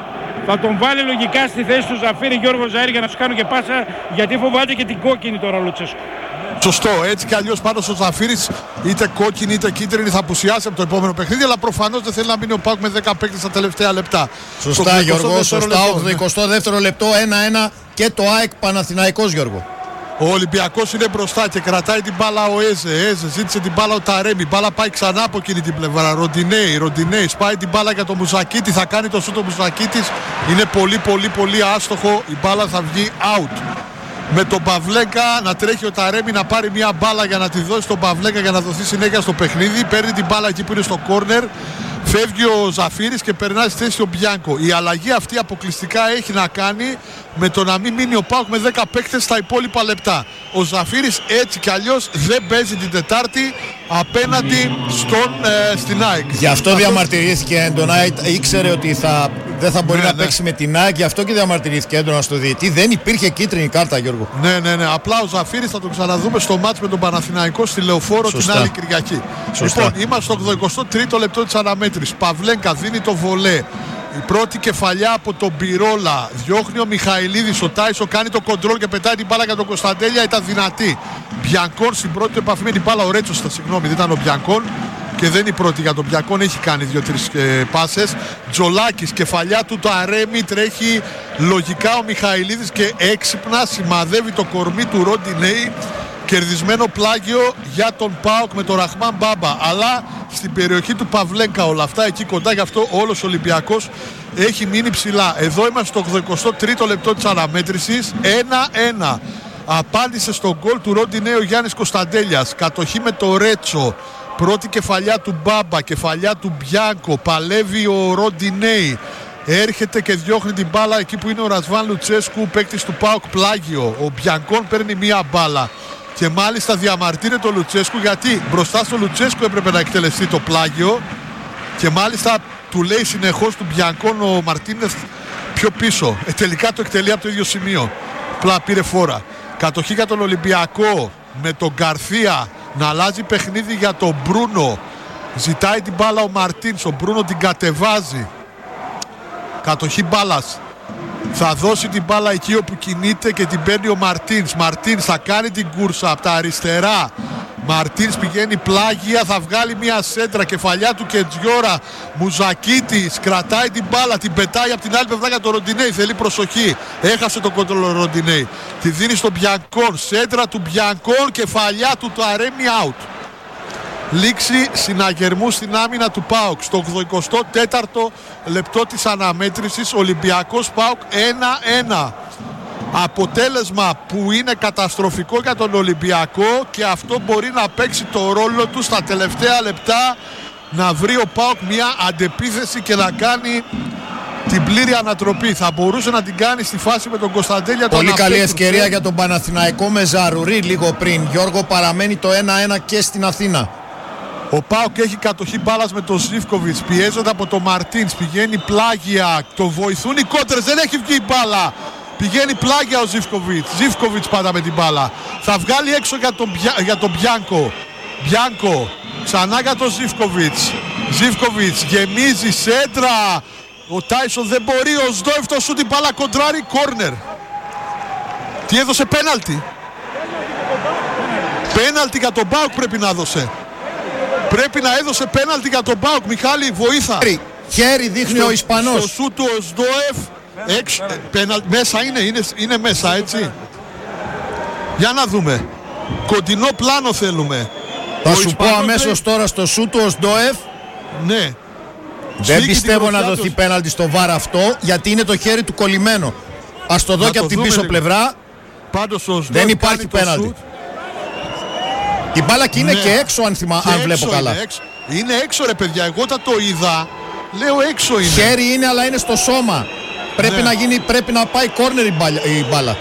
θα τον βάλει λογικά στη θέση του Ζαφίρη Γιώργο Ζαήρη για να τους κάνουν και πάσα, γιατί φοβάται και την κόκκινη τώρα ο Λουτσέσκου. Σωστό, έτσι κι αλλιώς πάνω στο Ζαφίρις είτε κόκκινη είτε κίτρινη θα απουσιάσει από το επόμενο παιχνίδι, αλλά προφανώς δεν θέλει να μείνει ο ΠΑΟΚ με δέκα παίκτες στα τελευταία λεπτά. Σωστά Γιώργο, σωστά, ογδοηκοστό δεύτερο λεπτό, ένα ένα και το ΑΕΚ Παναθηναϊκός Γιώργο. Ο Ολυμπιακός είναι μπροστά και κρατάει την μπάλα ο Έζε. Έζε ζήτησε την μπάλα ο Ταρέμι. Η μπάλα πάει ξανά από εκείνη την πλευρά. Ροντινέι, Ροντινέι σπάει την μπάλα για το Μουζακίτη. Θα κάνει το σούτο Μουζακίτης. Είναι πολύ πολύ πολύ άστοχο. Η μπάλα θα βγει out. Με τον Παυλέκα να τρέχει ο Ταρέμι να πάρει μια μπάλα για να τη δώσει στον Παυλέκα για να δοθεί συνέχεια στο παιχνίδι. Παίρνει την μπάλα εκεί που είναι στο κόρνερ. Φεύγει ο Ζαφίρης και περνάει στη θέση ο Μπιάνκο. Η αλλαγή αυτή αποκλειστικά έχει να κάνει με το να μην μείνει ο ΠΑΟΚ με δέκα παίκτες στα υπόλοιπα λεπτά. Ο Ζαφίρης έτσι κι αλλιώς δεν παίζει την Τετάρτη απέναντι στον, ε, στην ΑΕΚ. Γι' αυτό αυτός... διαμαρτυρήθηκε έντονα, ήξερε ότι θα, δεν θα μπορεί ναι, να ναι. παίξει με την ΑΕΚ, γι' αυτό και διαμαρτυρήθηκε έντονα στο διαιτητή. Δεν υπήρχε κίτρινη κάρτα, Γιώργο. Ναι, ναι, ναι. Απλά ο Ζαφίρης θα τον ξαναδούμε στο μάτς με τον Παναθηναϊκό στη Λεωφόρο Σωστά. την άλλη Κυριακή. Σωστά. Λοιπόν, είμαστε στο ογδοηκοστό τρίτο λεπτό της αναμέτρησης. Παυλέγκα δίνει το βολέ. Η πρώτη κεφαλιά από τον Μπιρόλα. Διώχνει ο Μιχαηλίδης. Ο Τάισο κάνει το κοντρόλ και πετάει την μπάλα για τον Κωνσταντέλια. Ήταν δυνατή. Μπιανκόν στην πρώτη του επαφή με την μπάλα. Ο Ρέτσος, συγγνώμη, δεν ήταν ο Μπιανκόν. Και δεν είναι η πρώτη για τον Μπιανκόν. Έχει κάνει δύο-τρεις ε, πάσες. Τζολάκης, κεφαλιά του το Αρέμι. Τρέχει λογικά ο Μιχαηλίδης και έξυπνα σημαδεύει το κορμί του Ροντινέι. Κερδισμένο πλάγιο για τον ΠΑΟΚ με τον Ραχμάν Μπάμπα. Αλλά στην περιοχή του Παυλέγκα όλα αυτά εκεί κοντά, γι' αυτό όλος ο Ολυμπιακός έχει μείνει ψηλά. Εδώ είμαστε στο ογδοηκοστό τρίτο λεπτό της αναμέτρησης. ένα ένα. Απάντησε στον γκολ του Ροντινέι ο Γιάννης Κωνσταντέλιας. Κατοχή με το Ρέτσο. Πρώτη κεφαλιά του Μπάμπα, κεφαλιά του Μπιάνκο. Παλεύει ο Ροντινέι. Έρχεται και διώχνει την μπάλα εκεί που είναι ο Ρασβάν Λουτσέσκου, παίκτης του ΠΑΟΚ πλάγιο. Ο Μπιανκόν παίρνει μία μπάλα. Και μάλιστα διαμαρτύρεται ο Λουτσέσκου, γιατί μπροστά στο Λουτσέσκου έπρεπε να εκτελεστεί το πλάγιο. Και μάλιστα του λέει συνεχώς του Μπιανκόν ο Μαρτίνες πιο πίσω. Ε, τελικά το εκτελεί από το ίδιο σημείο. Απλά πήρε φόρα. Κατοχή για τον Ολυμπιακό με τον Γκαρθία να αλλάζει παιχνίδι για τον Μπρούνο. Ζητάει την μπάλα ο Μαρτίνς, ο Μπρούνο την κατεβάζει. Κατοχή μπάλας. Θα δώσει την μπάλα εκεί όπου κινείται και την παίρνει ο Μαρτίνς. Μαρτίνς θα κάνει την κούρσα από τα αριστερά. Μαρτίνς πηγαίνει πλάγια, θα βγάλει μια σέντρα, κεφαλιά του Κετζιόρα. Μουζακίτης κρατάει την μπάλα, την πετάει από την άλλη πλευρά για τον Ροντινέι. Θέλει προσοχή. Έχασε τον κόντρολ ο Ροντινέι. Τη δίνει στον Μπιανκόν. Σέντρα του Μπιανκόν, κεφαλιά του το Αρέμι out. Λήξη συναγερμού στην άμυνα του ΠΑΟΚ στο ογδοηκοστό τέταρτο λεπτό της αναμέτρησης. Ολυμπιακός ΠΑΟΚ ένα ένα. Αποτέλεσμα που είναι καταστροφικό για τον Ολυμπιακό, και αυτό μπορεί να παίξει το ρόλο του στα τελευταία λεπτά, να βρει ο ΠΑΟΚ μια αντεπίθεση και να κάνει την πλήρη ανατροπή. Θα μπορούσε να την κάνει στη φάση με τον Κωνσταντέλια. Πολύ καλή ευκαιρία για τον Παναθηναϊκό με Ζαρουρί λίγο πριν. Γιώργο, παραμένει το ένα ένα και στην Αθήνα. Ο ΠΑΟΚ έχει κατοχή μπάλας με τον Ζίβκοβιτς. Πιέζεται από τον Μαρτίνς. Πηγαίνει πλάγια. Το βοηθούν οι κόντρες. Δεν έχει βγει η μπάλα. Πηγαίνει πλάγια ο Ζίβκοβιτς. Ζίβκοβιτς πάντα με την μπάλα. Θα βγάλει έξω για τον, για τον Μπιάνκο. Μπιάνκο. Ξανά για τον Ζίβκοβιτς. Ζίβκοβιτς γεμίζει σέντρα. Ο Τάισον δεν μπορεί. Ο Σντόεφ το σούτ, την μπάλα κοντράρει. Κόρνερ. Τι έδωσε? Πέναλτι. Πέναλτι για τον ΠΑΟΚ πρέπει να έδωσε. Πρέπει να έδωσε πέναλτι για τον ΠΑΟΚ. Μιχάλη, βοήθα. Χέρι δείχνει στο, ο Ισπανός. Στο σου του ο Σντόεφ. Εξ, πέναλ, μέσα είναι, είναι, είναι μέσα, έτσι. Για να δούμε. Κοντινό πλάνο θέλουμε. Θα ο σου Ισπανός πω αμέσως λέει... τώρα στο σου του ο Σντόεφ. Ναι. Δεν Σήκει πιστεύω να δοθεί πέναλτι στο βάρ αυτό, γιατί είναι το χέρι του κολλημένο. Ας το δω να και από την πίσω λίγο. Πλευρά. Πάντως ο δεν υπάρχει πέναλτι. Η μπάλα και είναι ναι. και έξω, αν, θυμα... και αν βλέπω έξω καλά. Είναι έξω. είναι έξω ρε παιδιά, εγώ όταν το είδα λέω έξω είναι. Χέρι είναι, αλλά είναι στο σώμα. Πρέπει, ναι. να, γίνει, πρέπει να πάει κόρνερ η μπάλα.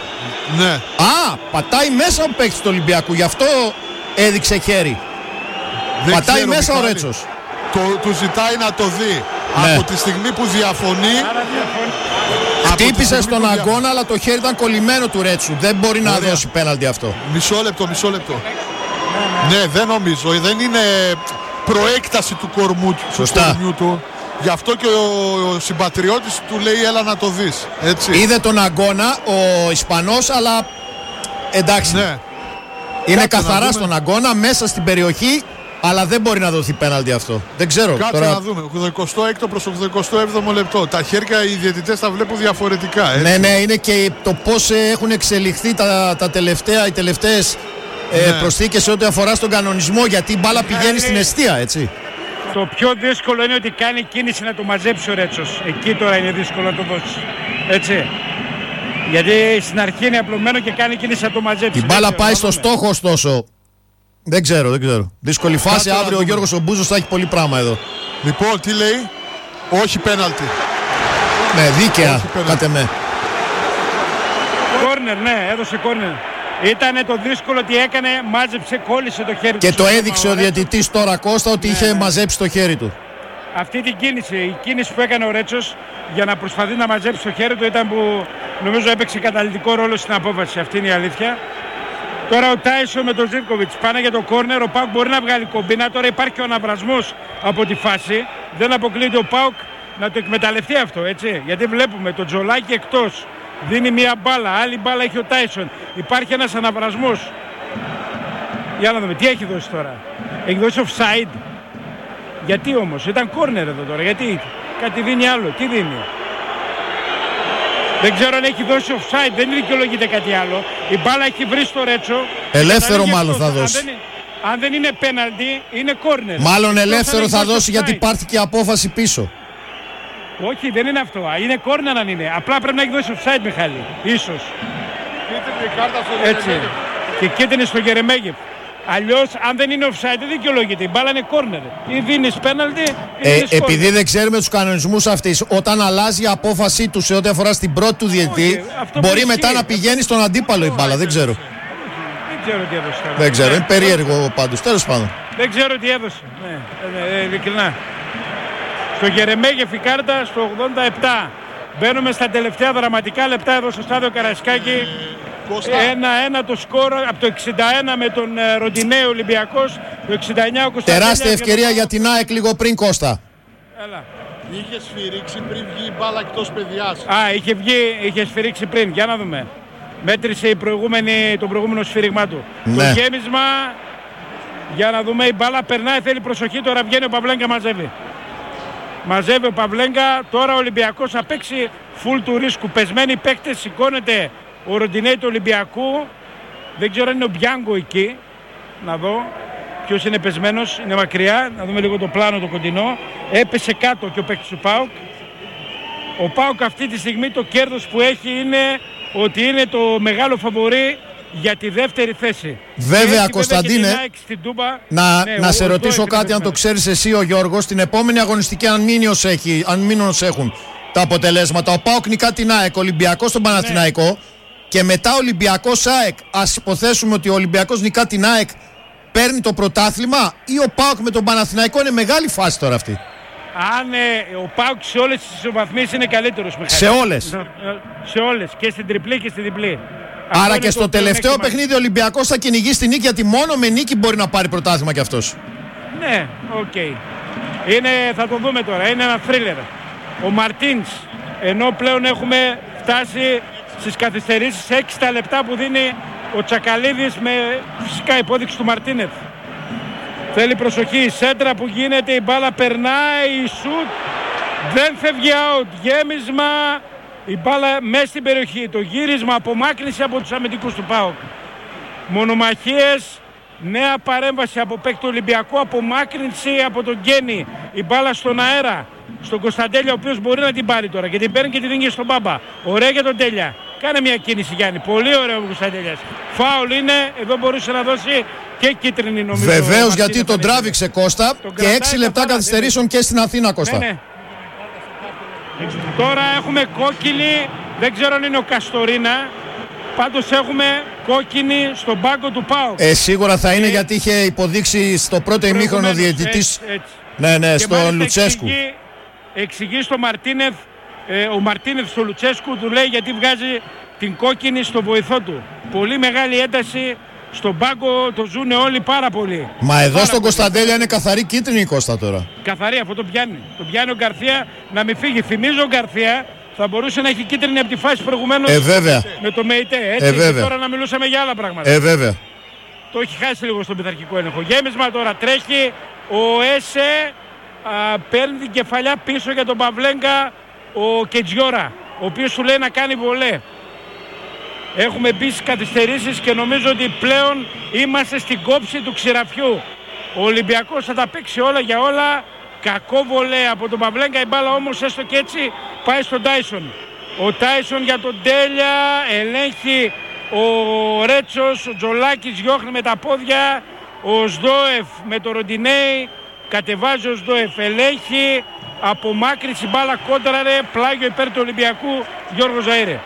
Ναι. Α, πατάει μέσα ο παίκτης του Ολυμπιακού, γι' αυτό έδειξε χέρι. Δεν πατάει ξέρω, μέσα Μιχάλη. ο Ρέτσος. Το, του ζητάει να το δει. Ναι. Από τη στιγμή που διαφωνεί. Χτύπησε στον δια... αγώνα, αλλά το χέρι ήταν κολλημένο του Ρέτσου. Δεν μπορεί να Ωραία. δώσει πέναλτι αυτό. Μισό λεπτό, μισό λεπτό. Ναι, ναι, δεν νομίζω. Δεν είναι προέκταση του κορμού του, Σωστά. του κορμιού του. Γι' αυτό και ο, ο συμπατριώτης του λέει έλα να το δεις. Έτσι. Είδε τον αγώνα ο Ισπανός, αλλά εντάξει. Ναι. Είναι Κάτσε να καθαρά δούμε. στον αγώνα, μέσα στην περιοχή, αλλά δεν μπορεί να δοθεί πέναλτι αυτό. Δεν ξέρω. Κάτσε Τώρα... να δούμε. ογδοηκοστό έκτο προς ογδοηκοστό έβδομο λεπτό. Τα χέρια οι διαιτητές τα βλέπουν διαφορετικά. Έτσι. Ναι, ναι, είναι και το πώς ε, έχουν εξελιχθεί τα, τα τελευταία, οι τελευταίες ε, Ναι. προσθήκες σε ό,τι αφορά στον κανονισμό, γιατί η μπάλα πηγαίνει στην εστία, έτσι. Το πιο δύσκολο είναι ότι κάνει κίνηση να το μαζέψει ο Ρέτσος. Εκεί τώρα είναι δύσκολο να το δώσει. Έτσι. Γιατί στην αρχή είναι απλωμένο και κάνει κίνηση να το μαζέψει. Η μπάλα Δεν ξέρω, πάει να στο δούμε. στόχο, ωστόσο. Δεν ξέρω, δεν ξέρω. Δύσκολη φάση. Κάτσε να Αύριο ο δούμε. Γιώργος ο Μπούζος θα έχει πολύ πράγμα εδώ. Λοιπόν, τι λέει. Όχι πέναλτι. Ναι, δίκαια, Όχι πέναλτι. κατ' εμέ. Κόρνερ, ναι, έδωσε κόρνερ. Ήτανε το δύσκολο ότι έκανε, μάζεψε, κόλλησε το χέρι Και του. το στο έδειξε ο σώμα, ωραία. διαιτητής τώρα, Κώστα, ότι είχε ναι. μαζέψει το χέρι του. Αυτή την κίνηση, η κίνηση που έκανε ο Ρέτσος για να προσπαθεί να μαζέψει το χέρι του ήταν που νομίζω έπαιξε καταλυτικό ρόλο στην απόφαση. Αυτή είναι η αλήθεια. Τώρα ο Τάισον με τον Ζίβκοβιτς πάνε για το κόρνερ. Ο Πάουκ μπορεί να βγάλει κομπίνα. Τώρα υπάρχει ο αναβρασμός από τη φάση. Δεν αποκλείεται ο Πάουκ να το εκμεταλλευτεί αυτό, έτσι. Γιατί βλέπουμε το Τζολάκι εκτός. Δίνει μία μπάλα. Άλλη μπάλα έχει ο Τάισον. Υπάρχει ένας αναβρασμός. Για να δούμε τι έχει δώσει τώρα. Έχει δώσει offside. Γιατί όμως, ήταν κόρνερ εδώ τώρα, γιατί κάτι δίνει άλλο, τι δίνει. Δεν ξέρω αν έχει δώσει offside, δεν δικαιολογείται κάτι άλλο. Η μπάλα έχει βρει στο Ρέτσο. Ελεύθερο Καταλήγει μάλλον αυτός. θα δώσει. Αν δεν, αν δεν είναι πέναλτι, είναι κόρνερ. Μάλλον Εκτός ελεύθερο αν θα έχει δώσει γιατί offside. υπάρχει και απόφαση πίσω. Όχι, δεν είναι αυτό. Είναι κόρνερ αν είναι. Απλά πρέπει να έχει δώσει offside, Μιχάλη. Ίσως. Έτσι. Και κίτρινη στο Γερεμέγεφ. Αλλιώς, αν δεν είναι offside, δεν δικαιολογείται. Η μπάλα είναι κόρνερ. Ή δίνεις πέναλτι, ή Ε, δίνεις επειδή κόρνερ. δεν ξέρουμε τους κανονισμούς αυτής, όταν αλλάζει η απόφασή του σε ό,τι αφορά στην πρώτη του διαιτητή, Όχι, αυτό που μπορεί ισχύει. μετά να πηγαίνει στον αντίπαλο η μπάλα. Δεν ξέρω. Δεν ξέρω τι έδωσε τώρα. Δεν ξέρω. Ναι. Είναι περίεργο πάντως. Τέλος πάντων. Δεν ξέρω τι έδωσε. Ναι, ε, ε, ειλικρινά. Στο Γερεμέγεφ η κάρτα στο ογδόντα επτά. Μπαίνουμε στα τελευταία δραματικά λεπτά εδώ στο στάδιο Καραϊσκάκη. Κώστα. ένα ένα το σκορ από το εξήντα ένα με τον ε, Ροντινέο Ολυμπιακός. Το εξήντα εννιά ο Κωνσταντέλιας. Τεράστια ευκαιρία το- για την ΑΕΚ λίγο πριν, Κώστα. Έλα. Είχε σφυρίξει πριν βγει η μπάλα εκτός παιδιάς. Α, είχε βγει, είχε σφυρίξει πριν. Για να δούμε. Μέτρησε η προηγούμενη, το προηγούμενο σφύριγμά του. Ναι. Το γέμισμα. Για να δούμε, η μπάλα περνάει, θέλει προσοχή. Τώρα βγαίνει ο Παυλέγκα, μαζεύει. Μαζεύει ο Παυλέγκα. Τώρα ο Ολυμπιακός θα παίξει full του ρίσκου. Πεσμένοι παίκτες, σηκώνεται ο Ροντινέη του Ολυμπιακού. Δεν ξέρω αν είναι ο Μπιάνγκο εκεί. Να δω ποιος είναι πεσμένος. Είναι μακριά. Να δούμε λίγο το πλάνο το κοντινό. Έπεσε κάτω και ο παίκτης του ΠΑΟΚ. Ο ΠΑΟΚ αυτή τη στιγμή το κέρδος που έχει είναι ότι είναι το μεγάλο φαβορί για τη δεύτερη θέση. Βέβαια, Έχει Κωνσταντίνε, και την ΑΕΚ στην Τούμπα. Να, Ναι, να ο- σε ο ρωτήσω Ζώης είναι κάτι, αν το πεσμένος. ξέρεις εσύ ο Γιώργος, την επόμενη αγωνιστική αν μείνει ως έχει, αν μείνουν ως έχουν τα αποτελέσματα. Ο ΠΑΟΚ νικά την ΑΕΚ, Ολυμπιακός τον Παναθηναϊκό και μετά Ολυμπιακός ΑΕΚ. Ας υποθέσουμε ότι ο Ολυμπιακός νικά την ΑΕΚ, παίρνει το πρωτάθλημα ή ο ΠΑΟΚ με τον Παναθηναϊκό? Είναι μεγάλη φάση τώρα αυτή. Αν ε, ο ΠΑΟΚ σε όλες τις ισοβαθμίσεις είναι καλύτερος. Μιχάλη. Σε όλες. Ε, Σε όλες. Και στην τριπλή και στην διπλή. Αυτό Άρα είναι και το στο τελευταίο πλεονέκτημα. παιχνίδι ο Ολυμπιακός θα κυνηγήσει τη νίκη, γιατί μόνο με νίκη μπορεί να πάρει πρωτάθλημα κι αυτός. Ναι, οκ. Είναι, θα το δούμε τώρα. Είναι ένα θρίλερ. Ο Μαρτίνς, ενώ πλέον έχουμε φτάσει στις καθυστερήσεις έξι τα λεπτά που δίνει ο Τσακαλίδης με φυσικά υπόδειξη του Μαρτίνεθ. Θέλει προσοχή. Η σέντρα που γίνεται, η μπάλα περνάει, η σουτ δεν φεύγει out. Γέμισμα, η μπάλα μέσα στην περιοχή. Το γύρισμα, απομάκρυνση από τους αμυντικούς του ΠΑΟΚ. Μονομαχίες, νέα παρέμβαση από παίκτη του Ολυμπιακού, απομάκρυνση από τον Γκένι. Η μπάλα στον αέρα, στον Κωνσταντέλια, ο οποίος μπορεί να την πάρει τώρα και την παίρνει και την δίνει στον Μπάμπα. Ωραία για τον Τέλια. Κάνε μια κίνηση, Γιάννη. Πολύ ωραίο ο Κωνσταντέλιας. Φάουλ είναι, εδώ μπορούσε να δώσει και κίτρινη νομίζω. Βεβαίως, Μαρτίνες γιατί θα τον δείξει. τράβηξε, Κώστα, Τον και κρατάει έξι τα λεπτά μπάλα, καθυστερήσεων και στην Αθήνα, Κώστα. Ναι, ναι. Τώρα έχουμε κόκκινη, δεν ξέρω αν είναι ο Καστορίνα. Πάντως έχουμε κόκκινη στον πάγκο του ΠΑΟΚ. Ε, σίγουρα θα είναι ε, γιατί είχε υποδείξει στο πρώτο ημίχρονο διαιτητής. Ναι, ναι, στο Λουτσέσκου. Εξηγεί, εξηγεί στο Μαρτίνεθ, ε, ο Μαρτίνεθ στο Λουτσέσκου του λέει γιατί βγάζει την κόκκινη στο βοηθό του. Πολύ μεγάλη ένταση στον πάγκο, το ζουνε όλοι πάρα πολύ. Μα εδώ πάρα στον πολύ. Κωνσταντέλια είναι καθαρή κίτρινη η Κώστα τώρα. Καθαρή, αυτό το πιάνει. Το πιάνει ο Γκαρθία να μην φύγει. Θυμίζω ο Γκαρθία θα μπορούσε να έχει κίτρινη από τη φάση προηγουμένως ε, βέβαια. με το ΜΕΙΤΕ. Έτσι, ε, βέβαια. τώρα να μιλούσαμε για άλλα πράγματα. Ε, βέβαια. Το έχει χάσει λίγο στον πειθαρχικό έλεγχο. Γέμισμα τώρα τρέχει. Ο Έσε α, παίρνει την κεφαλιά πίσω για τον Παυλέγκα ο Κετζιόρα, ο οποίος του λέει να κάνει βολέ. Έχουμε μπει στις καθυστερήσεις και νομίζω ότι πλέον είμαστε στην κόψη του ξηραφιού. Ο Ολυμπιακός θα τα παίξει όλα για όλα. Κακό βολέ από τον Παυλέγκα, η μπάλα όμως έστω και έτσι πάει στον Τάισον. Ο Τάισον για τον Τέλια, ελέγχει ο Ρέτσος, ο Τζολάκης διώχνει με τα πόδια, ο Σδόεφ με το Ροντινέι, κατεβάζει ο Σδόεφ, ελέγχει, απομάκρυνση μπάλα κόντραρε, πλάγιο υπέρ του Ολυμπιακού, Γιώργο Ζαΐρε.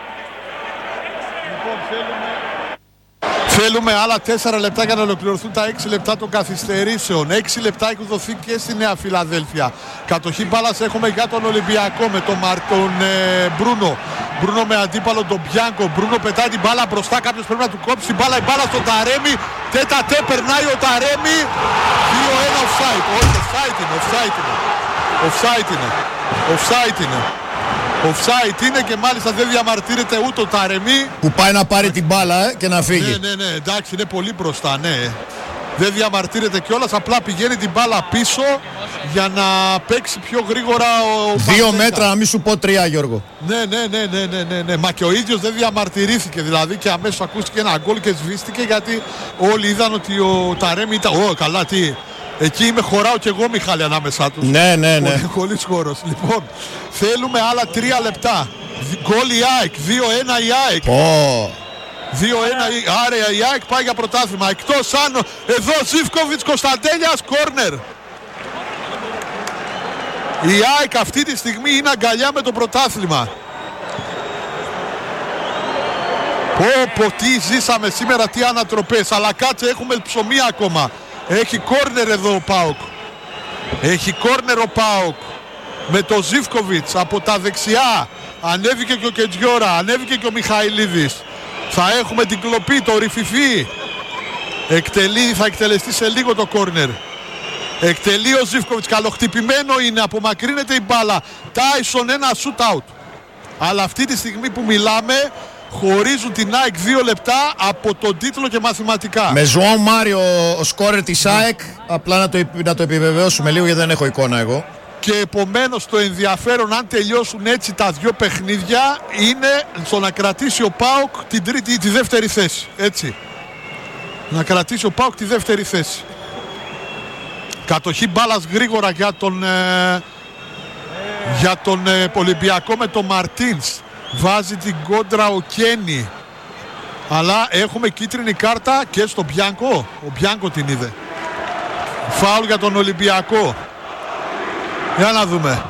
Θέλουμε άλλα τέσσερα λεπτά για να ολοκληρωθούν τα έξι λεπτά των καθυστερήσεων. έξι λεπτά έχουν δοθεί και στη Νέα Φιλαδέλφια. Κατοχή μπάλας έχουμε για τον Ολυμπιακό με τον, Μαρ, τον ε, Μπρούνο. Μπρούνο με αντίπαλο τον Μπιάνκο. Μπρούνο πετάει την μπάλα μπροστά. Κάποιος πρέπει να του κόψει την μπάλα. Η μπάλα στον Ταρέμι. Τέτα τε περνάει ο Ταρέμι. δύο ένα offside. Όχι, offside είναι. Offside είναι. Offside είναι. Offside είναι. Offside είναι και μάλιστα δεν διαμαρτύρεται ούτε ο Ταρεμί. Που πάει να πάρει την μπάλα ε, και να φύγει. Ναι, ναι, ναι, εντάξει, είναι πολύ μπροστά, ναι. Δεν διαμαρτύρεται κιόλας, απλά πηγαίνει την μπάλα πίσω για να παίξει πιο γρήγορα ο Δύο Παντέκα. μέτρα, να μην σου πω τρία, Γιώργο. Ναι, ναι, ναι, ναι, ναι, ναι, ναι. Μα και ο ίδιος δεν διαμαρτυρήθηκε, δηλαδή, και αμέσως ακούστηκε ένα γκολ και σβήστηκε γιατί όλοι είδαν ότι ο Ταρέμι ήταν. Ω, καλά, τι. Εκεί είμαι, χωράω κι εγώ, Μιχάλη, ανάμεσά τους. Ναι, ναι, ναι. Χωρίς χώρος. Λοιπόν, θέλουμε άλλα τρία λεπτά. Γκολ η ΑΕΚ, δύο ένα η ΑΕΚ. Oh. δύο ένα, άρα η ΑΕΚ πάει για πρωτάθλημα. Εκτός αν εδώ Ζίβκοβιτς Κωνσταντέλιας, κόρνερ. Η ΑΕΚ αυτή τη στιγμή είναι αγκαλιά με το πρωτάθλημα. Πω πω τι ζήσαμε σήμερα, τι ανατροπές. Αλλά κάτσε, έχουμε ψωμί ακόμα. Έχει κόρνερ εδώ ο ΠΑΟΚ. Έχει κόρνερ ο ΠΑΟΚ. Με το Ζίβκοβιτς από τα δεξιά. Ανέβηκε και ο Κετζιόρα, ανέβηκε και ο Μιχαηλίδης. Θα έχουμε την κλοπή, το ρηφιφί. Εκτελεί, θα εκτελεστεί σε λίγο το κόρνερ. Εκτελεί ο Ζίβκοβιτς, καλοχτυπημένο είναι, απομακρύνεται η μπάλα. Τάισον ένα shoot out. Αλλά αυτή τη στιγμή που μιλάμε χωρίζουν την ΑΕΚ δύο λεπτά από τον τίτλο και μαθηματικά. Με Ζωάν Μάριο ο σκόρερ της ΑΕΚ, απλά να το, να το επιβεβαιώσουμε λίγο γιατί δεν έχω εικόνα εγώ. Και επομένως το ενδιαφέρον, αν τελειώσουν έτσι τα δυο παιχνίδια, είναι στο να κρατήσει ο ΠΑΟΚ την τρίτη, τη δεύτερη θέση. Έτσι. Να κρατήσει ο ΠΑΟΚ τη δεύτερη θέση. Κατοχή μπάλας γρήγορα για τον, ε, για τον ε, Ολυμπιακό με τον Μαρτίνς. Βάζει την κόντρα ο Κένι. Αλλά έχουμε κίτρινη κάρτα και στο Μπιάνκο. Ο Μπιάνκο την είδε. Φάουλ για τον Ολυμπιακό. Για να δούμε.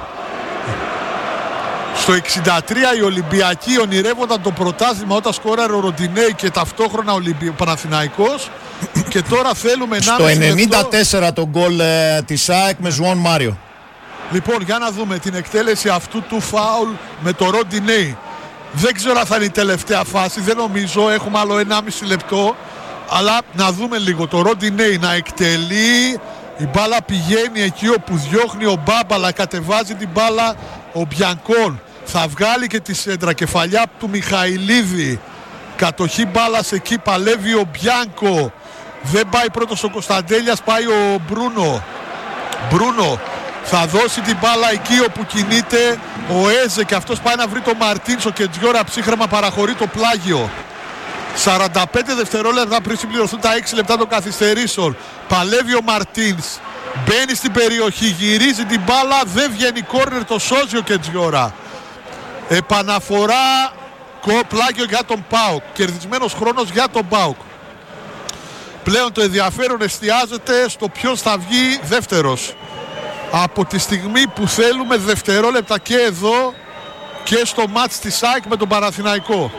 Στο εξήντα τρία οι Ολυμπιακοί ονειρεύονταν το πρωτάθλημα όταν σκόραρε ο Ροντινέι και ταυτόχρονα ο Παναθηναϊκός. Και τώρα θέλουμε να... Στο ενενήντα τέσσερα το γκολ ε, της ΑΕΚ με Ζωάν Μάριο. Λοιπόν, για να δούμε την εκτέλεση αυτού του φάουλ με το Ροντινέι. Δεν ξέρω αν θα είναι η τελευταία φάση, δεν νομίζω, έχουμε άλλο ενάμιση λεπτό. Αλλά να δούμε λίγο το Ροντινέι να εκτελεί. Η μπάλα πηγαίνει εκεί όπου διώχνει ο Μπάμπαλα, κατεβάζει την μπάλα ο Μπιανκόν. Θα βγάλει και τη σέντρα, κεφαλιά του Μιχαηλίδη. Κατοχή μπάλας εκεί, παλεύει ο Μπιάνκο. Δεν πάει πρώτος ο Κωνσταντέλιας, πάει ο Μπρούνο. Μπρούνο θα δώσει την μπάλα εκεί όπου κινείται ο Έζε και αυτός πάει να βρει τον Μαρτίνς. Ο Κετζιόρα ψύχρεμα παραχωρεί το πλάγιο. σαράντα πέντε δευτερόλεπτα πριν συμπληρωθούν τα έξι λεπτά των καθυστερήσεων. Παλεύει ο Μαρτίνς. Μπαίνει στην περιοχή, γυρίζει την μπάλα, δεν βγαίνει κόρνερ, το σώζει ο Κετζιόρα. Επαναφορά, πλάγιο για τον ΠΑΟΚ. Κερδισμένος χρόνος για τον ΠΑΟΚ. Πλέον το ενδιαφέρον εστιάζεται στο ποιος θα βγει δεύτερος. Από τη στιγμή που θέλουμε δευτερόλεπτα και εδώ και στο μάτς της ΑΕΚ με τον Παναθηναϊκό.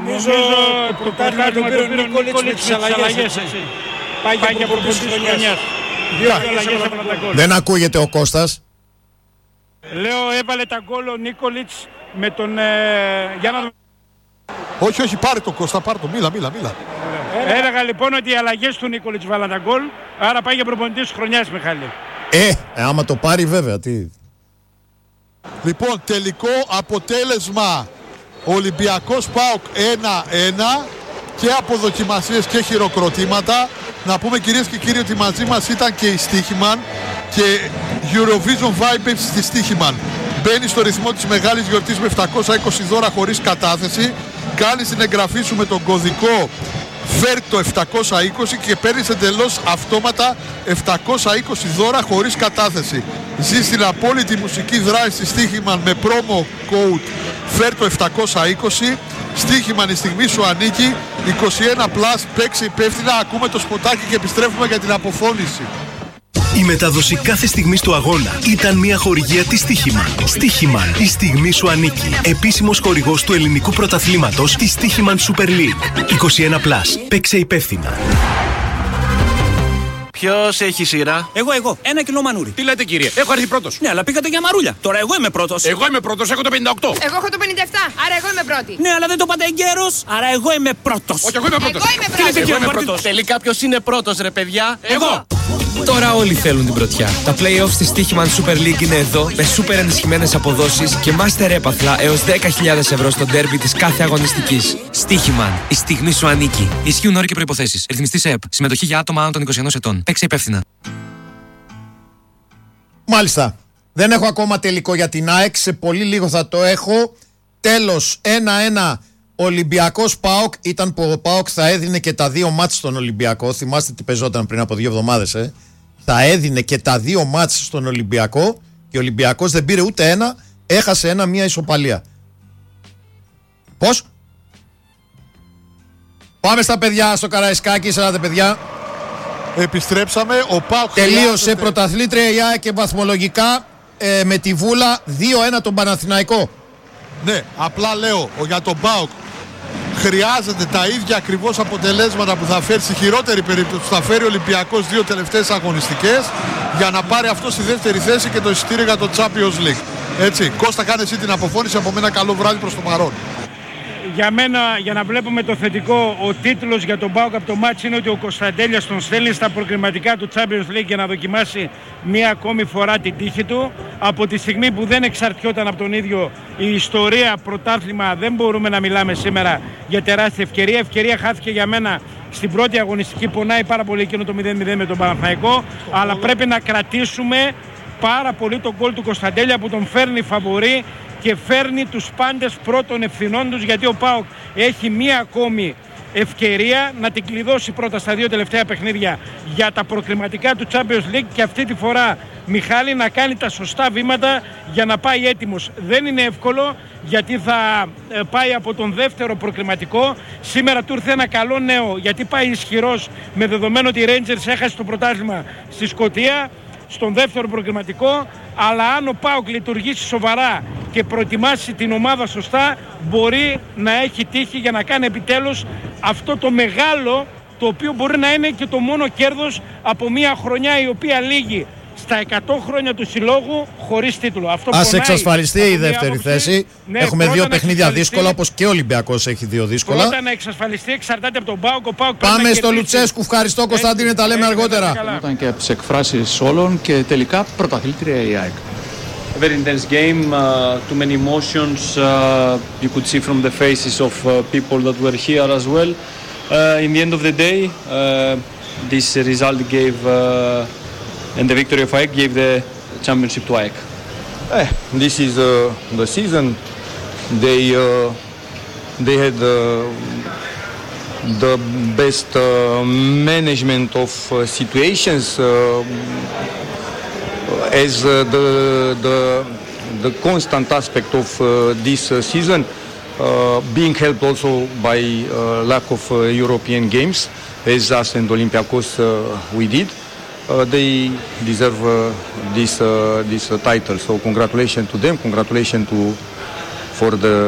Νομίζω το πρωτάθλημα το πήρε ο Νίκολιτς με τις αλλαγές. Πάει για προπονητής της χρονιάς. Δύο αλλαγές έβαλε τα γκολ. Δεν ακούγεται ο Κώστας. Λέω έβαλε τα γκολ ο Νίκολιτς με τον... Ε, για να... Όχι, όχι, πάρε το Κώστα, πάρε το, μίλα, μίλα, μίλα. Έλεγα λοιπόν ότι οι αλλαγές του Νίκολιτς βάλαν τα γκολ, άρα πάει για προπονητής της χρονιάς, Μιχάλη. Ε, ε, άμα το πάρει βέβαια, τι... Λοιπόν, τελικό αποτέλεσμα Ολυμπιακός ΠΑΟΚ ένα ένα και από δοκιμασίες και χειροκροτήματα. Να πούμε κυρίες και κύριοι ότι μαζί μας ήταν και η Στίχημαν και Eurovision Vibes στη Στίχημαν. Μπαίνει στο ρυθμό της μεγάλης γιορτής με επτακόσια είκοσι δώρα χωρίς κατάθεση. Κάνεις την εγγραφή σου με τον κωδικό ΦΕΡΤΟ επτακόσια είκοσι και παίρνεις εντελώς αυτόματα επτακόσια είκοσι δώρα χωρίς κατάθεση. Ζεις την απόλυτη μουσική δράση στη Στίχημαν με promo code ΦΕΡΤΟ επτακόσια είκοσι. Στίχημαν, η στιγμή σου ανήκει. είκοσι ένα πλας, παίξε υπεύθυνα. Ακούμε το σποτάκι και επιστρέφουμε για την αποφώνηση. Η μετάδοση κάθε στιγμής του αγώνα ήταν μια χορηγία της Στίχημαν. Στίχημαν, η στιγμή σου ανήκει. Επίσημος χορηγός του ελληνικού πρωταθλήματος της Στίχημαν Super League. είκοσι ένα πλας, παίξε υπεύθυνα. Ποιος έχει σειρά? Εγώ, εγώ. Ένα κιλό μανούρι. Τι λέτε, κύριε? Έχω έρθει πρώτος. Ναι, αλλά πήγατε για μαρούλια. Τώρα εγώ είμαι πρώτος. Εγώ είμαι πρώτος, έχω το πενήντα οκτώ. Εγώ έχω το πενήντα επτά, άρα εγώ είμαι πρώτη. Ναι, αλλά δεν το πάτε εγκαίρος, άρα εγώ είμαι πρώτος. Όχι, εγώ είμαι πρώτος. Εγώ είμαι πρώτη. Εγώ είμαι πρώτος. Τελικά ποιος είναι πρώτος, ρε παιδιά? Εγώ. Τώρα όλοι θέλουν την πρωτιά. Τα play-offs της Στίχημαν Super League είναι εδώ με super ενισχυμένες αποδόσεις και master έπαθλα έως δέκα χιλιάδες ευρώ στο ντέρμπι της κάθε αγωνιστικής. Στίχημαν, η στιγμή σου ανήκει. Ισχύουν όροι και προϋποθέσεις. Ρυθμιστής ΕΕΠ. Συμμετοχή για άτομα άνω των είκοσι ενός ετών. Παίξε υπεύθυνα. Μάλιστα. Δεν έχω ακόμα τελικό για την ΑΕΚ. Σε πολύ λίγο θα το έχω. Τέλος, ένα ένα Ολυμπιακός ΠΑΟΚ. Ήταν που ο ΠΑΟΚ θα έδινε και τα δύο μάτς στον Ολυμπιακό. Θυμάστε τι παίζονταν πριν από δύο εβδομάδες, ε. Θα έδινε και τα δύο μάτς στον Ολυμπιακό και ο Ολυμπιακός δεν πήρε ούτε ένα. Έχασε ένα, μία ισοπαλία. Πώς? Πάμε στα παιδιά, στο Καραϊσκάκι. Σελάτε παιδιά. Επιστρέψαμε, ο ΠΑΟΚ τελείωσε χρειάζεται... πρωταθλήτρια η ΑΕΚ και βαθμολογικά ε, με τη Βούλα δύο ένα τον Παναθηναϊκό. Ναι, απλά λέω για τον ΠΑΟΚ χρειάζεται τα ίδια ακριβώς αποτελέσματα που θα φέρει στη χειρότερη περίπτωση που θα φέρει ο Ολυμπιακός δύο τελευταίες αγωνιστικές για να πάρει αυτό στη δεύτερη θέση και το εισιτήριο για το Champions League. Έτσι, Κώστα, κάνε εσύ την αποφώνηση, από μένα καλό βράδυ προς το παρόν. Για μένα, για να βλέπουμε το θετικό, ο τίτλος για τον ΠΑΟΚ από το μάτς είναι ότι ο Κωνσταντέλιας τον στέλνει στα προκριματικά του Champions League για να δοκιμάσει μία ακόμη φορά την τύχη του. Από τη στιγμή που δεν εξαρτιόταν από τον ίδιο η ιστορία πρωτάθλημα, δεν μπορούμε να μιλάμε σήμερα για τεράστια ευκαιρία. Ευκαιρία χάθηκε για μένα στην πρώτη αγωνιστική, πονάει πάρα πολύ εκείνο το μηδέν μηδέν με τον Παναθηναϊκό, αλλά πρέπει να κρατήσουμε πάρα πολύ τον γκολ του Κωνσταντέλια που τον φέρνει φαβορί και φέρνει τους πάντες πρώτων ευθυνών τους, γιατί ο ΠΑΟΚ έχει μία ακόμη ευκαιρία να την κλειδώσει πρώτα στα δύο τελευταία παιχνίδια για τα προκριματικά του Champions League και αυτή τη φορά, Μιχάλη, να κάνει τα σωστά βήματα για να πάει έτοιμος. Δεν είναι εύκολο γιατί θα πάει από τον δεύτερο προκριματικό. Σήμερα του ήρθε ένα καλό νέο γιατί πάει ισχυρός με δεδομένο ότι η Rangers έχασε το πρωτάθλημα στη Σκωτία στον δεύτερο προκριματικό, αλλά αν ο ΠΑΟΚ λειτουργήσει σοβαρά και προετοιμάσει την ομάδα σωστά, μπορεί να έχει τύχη για να κάνει επιτέλους αυτό το μεγάλο, το οποίο μπορεί να είναι και το μόνο κέρδος από μια χρονιά η οποία λύγει στα εκατό χρόνια του συλλόγου χωρίς τίτλο. Αυτό ας εξασφαλιστεί η δεύτερη άποψη, θέση. Ναι, έχουμε δύο παιχνίδια δύσκολα, όπως και ο Ολυμπιακός έχει δύο δύσκολα. Πρώτα να εξασφαλιστεί, εξαρτάται από τον ΠΑΟΚ. Ο ΠΑΟΚ πάμε στο Λουτσέσκου. Ευχαριστώ, Κωνσταντίνε, τα λέμε αργότερα. Ήταν και από τις εκφράσεις όλων και τελικά πρωταθλήτρια η ΑΕΚ. A very intense game, uh, too many emotions. Uh, you could see from the faces of uh, people that were here as well. Uh, in the end of the day, uh, this result gave, uh, and the victory of A E K gave the championship to A E K. Eh, this is uh, the season. They uh, they had uh, the best uh, management of uh, situations. Uh, as uh, the the the constant aspect of uh, this uh, season, uh, being helped also by uh, lack of uh, European games, as us and Olympiacos uh, we did, uh, they deserve uh, this uh, this uh, title. So congratulations to them, congratulations to for the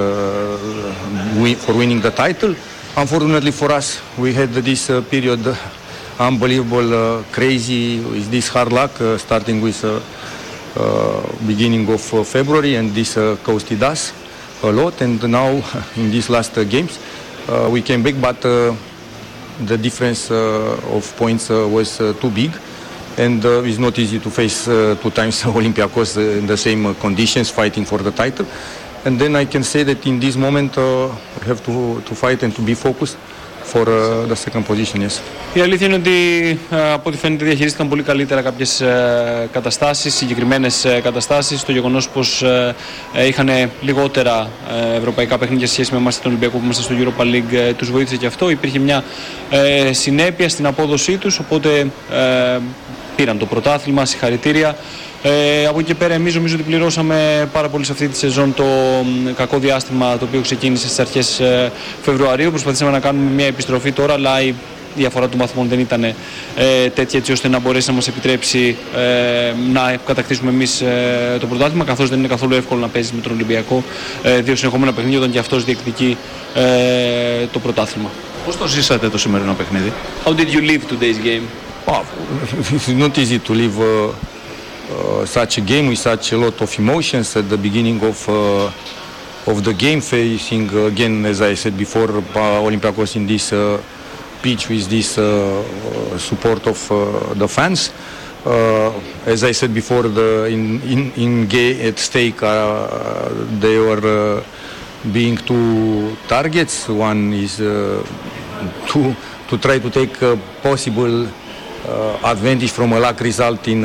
for winning the title. Unfortunately for us, we had this uh, period uh, unbelievable, uh, crazy, with this hard luck, uh, starting with uh, uh, beginning of uh, February, and this uh, costed us a lot. And now in these last uh, games, uh, we came back, but uh, the difference uh, of points uh, was uh, too big. And uh, it's not easy to face uh, two times Olympiacos uh, in the same uh, conditions, fighting for the title. And then I can say that in this moment uh, we have to, to fight and to be focused for uh, the second position, yes. Η αλήθεια είναι ότι uh, από ό,τι φαίνεται διαχειρίστηκαν πολύ καλύτερα κάποιες uh, καταστάσεις, συγκεκριμένες uh, καταστάσεις. Το γεγονός πως uh, uh, είχαν λιγότερα uh, ευρωπαϊκά παιχνίδια σε σχέση με εμάς τον Ολυμπιακό που είμαστε στο Europa League uh, τους βοήθησε και αυτό. Υπήρχε μια uh, συνέπεια στην απόδοσή τους, οπότε uh, πήραν το πρωτάθλημα, συγχαρητήρια. Ε, από εκεί και πέρα εμείς νομίζω ότι πληρώσαμε πάρα πολύ σε αυτή τη σεζόν το ε, κακό διάστημα το οποίο ξεκίνησε στις αρχές ε, Φεβρουαρίου. Προσπαθήσαμε να κάνουμε μια επιστροφή τώρα, αλλά η διαφορά του μαθημών δεν ήταν ε, τέτοια έτσι ώστε να μπορέσει να μας επιτρέψει ε, να κατακτήσουμε εμείς ε, το πρωτάθλημα, καθώς δεν είναι καθόλου εύκολο να παίζεις με τον Ολυμπιακό ε, δύο συνεχόμενα παιχνίδια όταν και αυτός διεκδικεί ε, το πρωτάθλημα. Πώς το ζήσατε το σημερινό παιχνίδι? How did you live today's game? Wow, it's not easy to live uh, uh, such a game with such a lot of emotions at the beginning of uh, of the game, facing uh, again, as I said before, uh, Olympiacos in this uh, pitch with this uh, support of uh, the fans. Uh, as I said before, the in in, in game at stake uh, they were uh, being two targets. One is uh, to to try to take a possible uh, advantage from a luck result in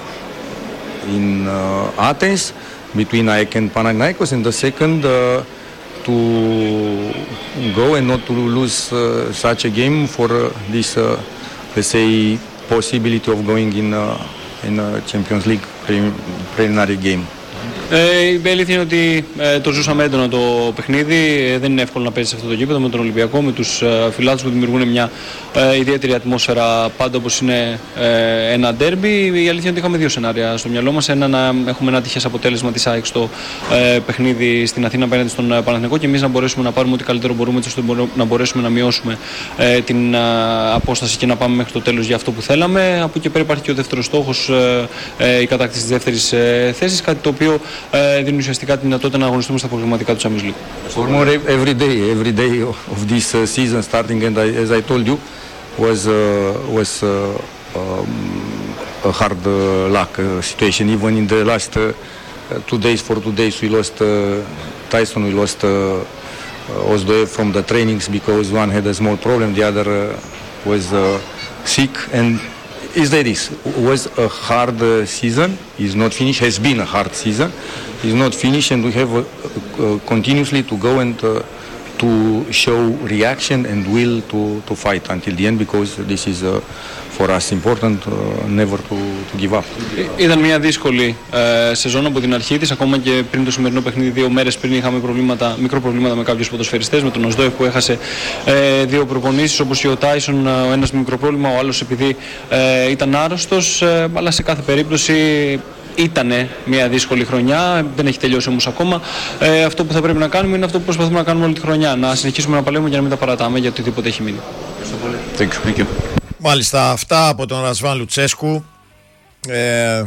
uh, in uh, Athens between A E K and Panathinaikos, and the second uh, to go and not to lose uh, such a game for uh, this uh, let's say possibility of going in uh, in a Champions League preliminary game. Ε, η αλήθεια είναι ότι ε, το ζούσαμε έντονα το παιχνίδι. Ε, δεν είναι εύκολο να παίζει σε αυτό το γήπεδο με τον Ολυμπιακό, με τους ε, φιλάθλους που δημιουργούν μια ε, ιδιαίτερη ατμόσφαιρα πάντα όπως είναι ε, ένα ντέρμπι. Η αλήθεια είναι ότι είχαμε δύο σενάρια στο μυαλό μας. Ένα να έχουμε ένα τυχές αποτέλεσμα της ΑΕΚ στο ε, παιχνίδι στην Αθήνα απέναντι στον Παναθηναϊκό και εμείς να μπορέσουμε να πάρουμε ό,τι καλύτερο μπορούμε έτσι ώστε να μπορέσουμε να μειώσουμε ε, την ε, απόσταση και να πάμε μέχρι το τέλος για αυτό που θέλαμε. Από εκεί πέρα υπάρχει και ο δεύτερος στόχος, ε, ε, η κατάκτηση της δεύτερης ε, θέσης, κάτι το οποίο Uh, δίνουν ουσιαστικά τη δυνατότητα να αγωνιστούμε στα προγραμματικά του Champions League. For more every day, every day of this uh, season starting, and I, as I told you, was uh, was uh, um, a hard uh, luck uh, situation. Even in the last uh, two days, for two days, we lost uh, Tyson, we lost uh, uh, Ozdoev from the trainings because one had a small problem, the other uh, was uh, sick, and is that this was a hard uh, season, is not finished, has been a hard season, is not finished, and we have uh, uh, continuously to go and uh, to show reaction and will to, to fight until the end, because this is uh, for us important, uh, never to, to give up. Ήταν μια δύσκολη ε, σεζόν από την αρχή της, ακόμα και πριν το σημερινό παιχνίδι, δύο μέρες πριν είχαμε προβλήματα, μικρό προβλήματα με κάποιους ποδοσφαιριστές, με τον Οσδόεφ που έχασε ε, δύο προπονήσεις, όπως και ο Τάισον, ο ένας με μικρό πρόβλημα, ο άλλος επειδή ε, ήταν άρρωστος, ε, αλλά σε κάθε περίπτωση ήτανε μια δύσκολη χρονιά, δεν έχει τελειώσει όμως ακόμα. Ε, αυτό που θα πρέπει να κάνουμε είναι αυτό που προσπαθούμε να κάνουμε όλη τη χρονιά, να συνεχίσουμε να παλεύουμε για να μην τα παρατάμε για οτιδήποτε έχει μείνει. Ευχαριστώ πολύ. Thank you. Thank you. Μάλιστα, αυτά από τον Ρασβάν Λουτσέσκου. Ε,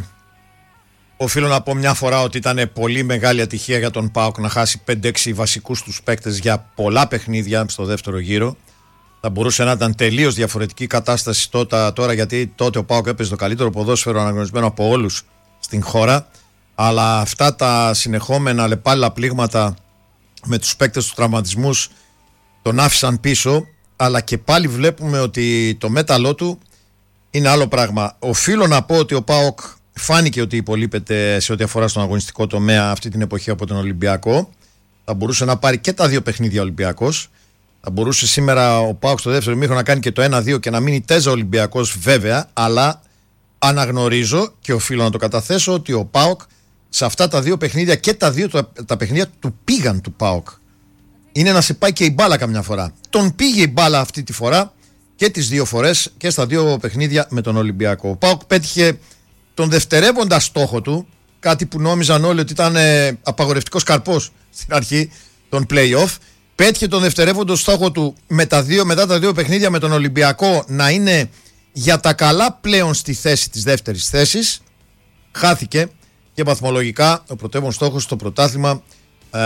οφείλω να πω μια φορά ότι ήταν πολύ μεγάλη ατυχία για τον ΠΑΟΚ να χάσει πέντε έξι βασικούς τους παίκτες για πολλά παιχνίδια στο δεύτερο γύρο. Θα μπορούσε να ήταν τελείως διαφορετική κατάσταση τότε, τώρα, γιατί τότε ο ΠΑΟΚ έπαιζε το καλύτερο ποδόσφαιρο αναγνωρισμένο από όλους στην χώρα. Αλλά αυτά τα συνεχόμενα λεπάλα πλήγματα με τους παίκτες του τραυματισμούς τον άφησαν πίσω. Αλλά και πάλι βλέπουμε ότι το μέταλλό του είναι άλλο πράγμα. Οφείλω να πω ότι ο ΠΑΟΚ φάνηκε ότι υπολείπεται σε ό,τι αφορά στον αγωνιστικό τομέα αυτή την εποχή από τον Ολυμπιακό. Θα μπορούσε να πάρει και τα δύο παιχνίδια Ολυμπιακός. Θα μπορούσε σήμερα ο ΠΑΟΚ στο δεύτερο ημίχρονο να κάνει και το ένα δύο και να μείνει τέζα Ολυμπιακός, βέβαια. Αλλά αναγνωρίζω και οφείλω να το καταθέσω ότι ο ΠΑΟΚ σε αυτά τα δύο παιχνίδια και τα δύο τα, τα παιχνίδια του πήγαν του ΠΑΟΚ. Είναι να σε πάει και η μπάλα καμιά φορά. Τον πήγε η μπάλα αυτή τη φορά και τις δύο φορές και στα δύο παιχνίδια με τον Ολυμπιακό. Ο ΠΑΟΚ πέτυχε τον δευτερεύοντα στόχο του, κάτι που νόμιζαν όλοι ότι ήταν ε, απαγορευτικός καρπός στην αρχή των play-off. Πέτυχε τον δευτερεύοντο στόχο του με τα δύο, μετά τα δύο παιχνίδια με τον Ολυμπιακό να είναι για τα καλά πλέον στη θέση της δεύτερης θέσης. Χάθηκε και βαθμολογικά ο πρωτεύον στόχος στο πρωτάθλημα ε,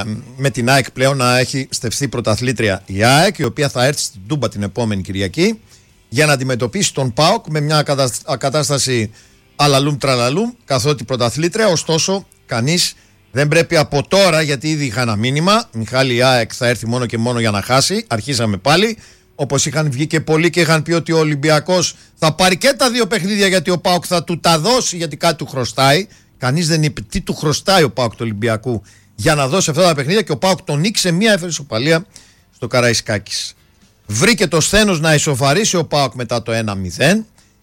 με την ΑΕΚ πλέον να έχει στεφθεί πρωταθλήτρια η ΑΕΚ, η οποία θα έρθει στην Τούμπα την επόμενη Κυριακή για να αντιμετωπίσει τον ΠΑΟΚ με μια κατάσταση αλαλούμ τραλαλούμ καθότι πρωταθλήτρια. Ωστόσο κανείς δεν πρέπει από τώρα, γιατί ήδη είχα ένα μήνυμα, Μιχάλη, η ΑΕΚ θα έρθει μόνο και μόνο για να χάσει. Αρχίσαμε πάλι, όπως είχαν βγει και πολλοί και είχαν πει ότι ο Ολυμπιακός θα πάρει και τα δύο παιχνίδια γιατί ο ΠΑΟΚ θα του τα δώσει γιατί κάτι του χρωστάει. Κανείς δεν είπε τι του χρωστάει ο ΠΑΟΚ του Ολυμπιακού για να δώσει αυτά τα παιχνίδια, και ο ΠΑΟΚ τον νίκησε, μία έφερε ισοπαλία στο Καραϊσκάκης. Βρήκε το σθένος να ισοφαρίσει ο ΠΑΟΚ μετά το ένα μηδέν.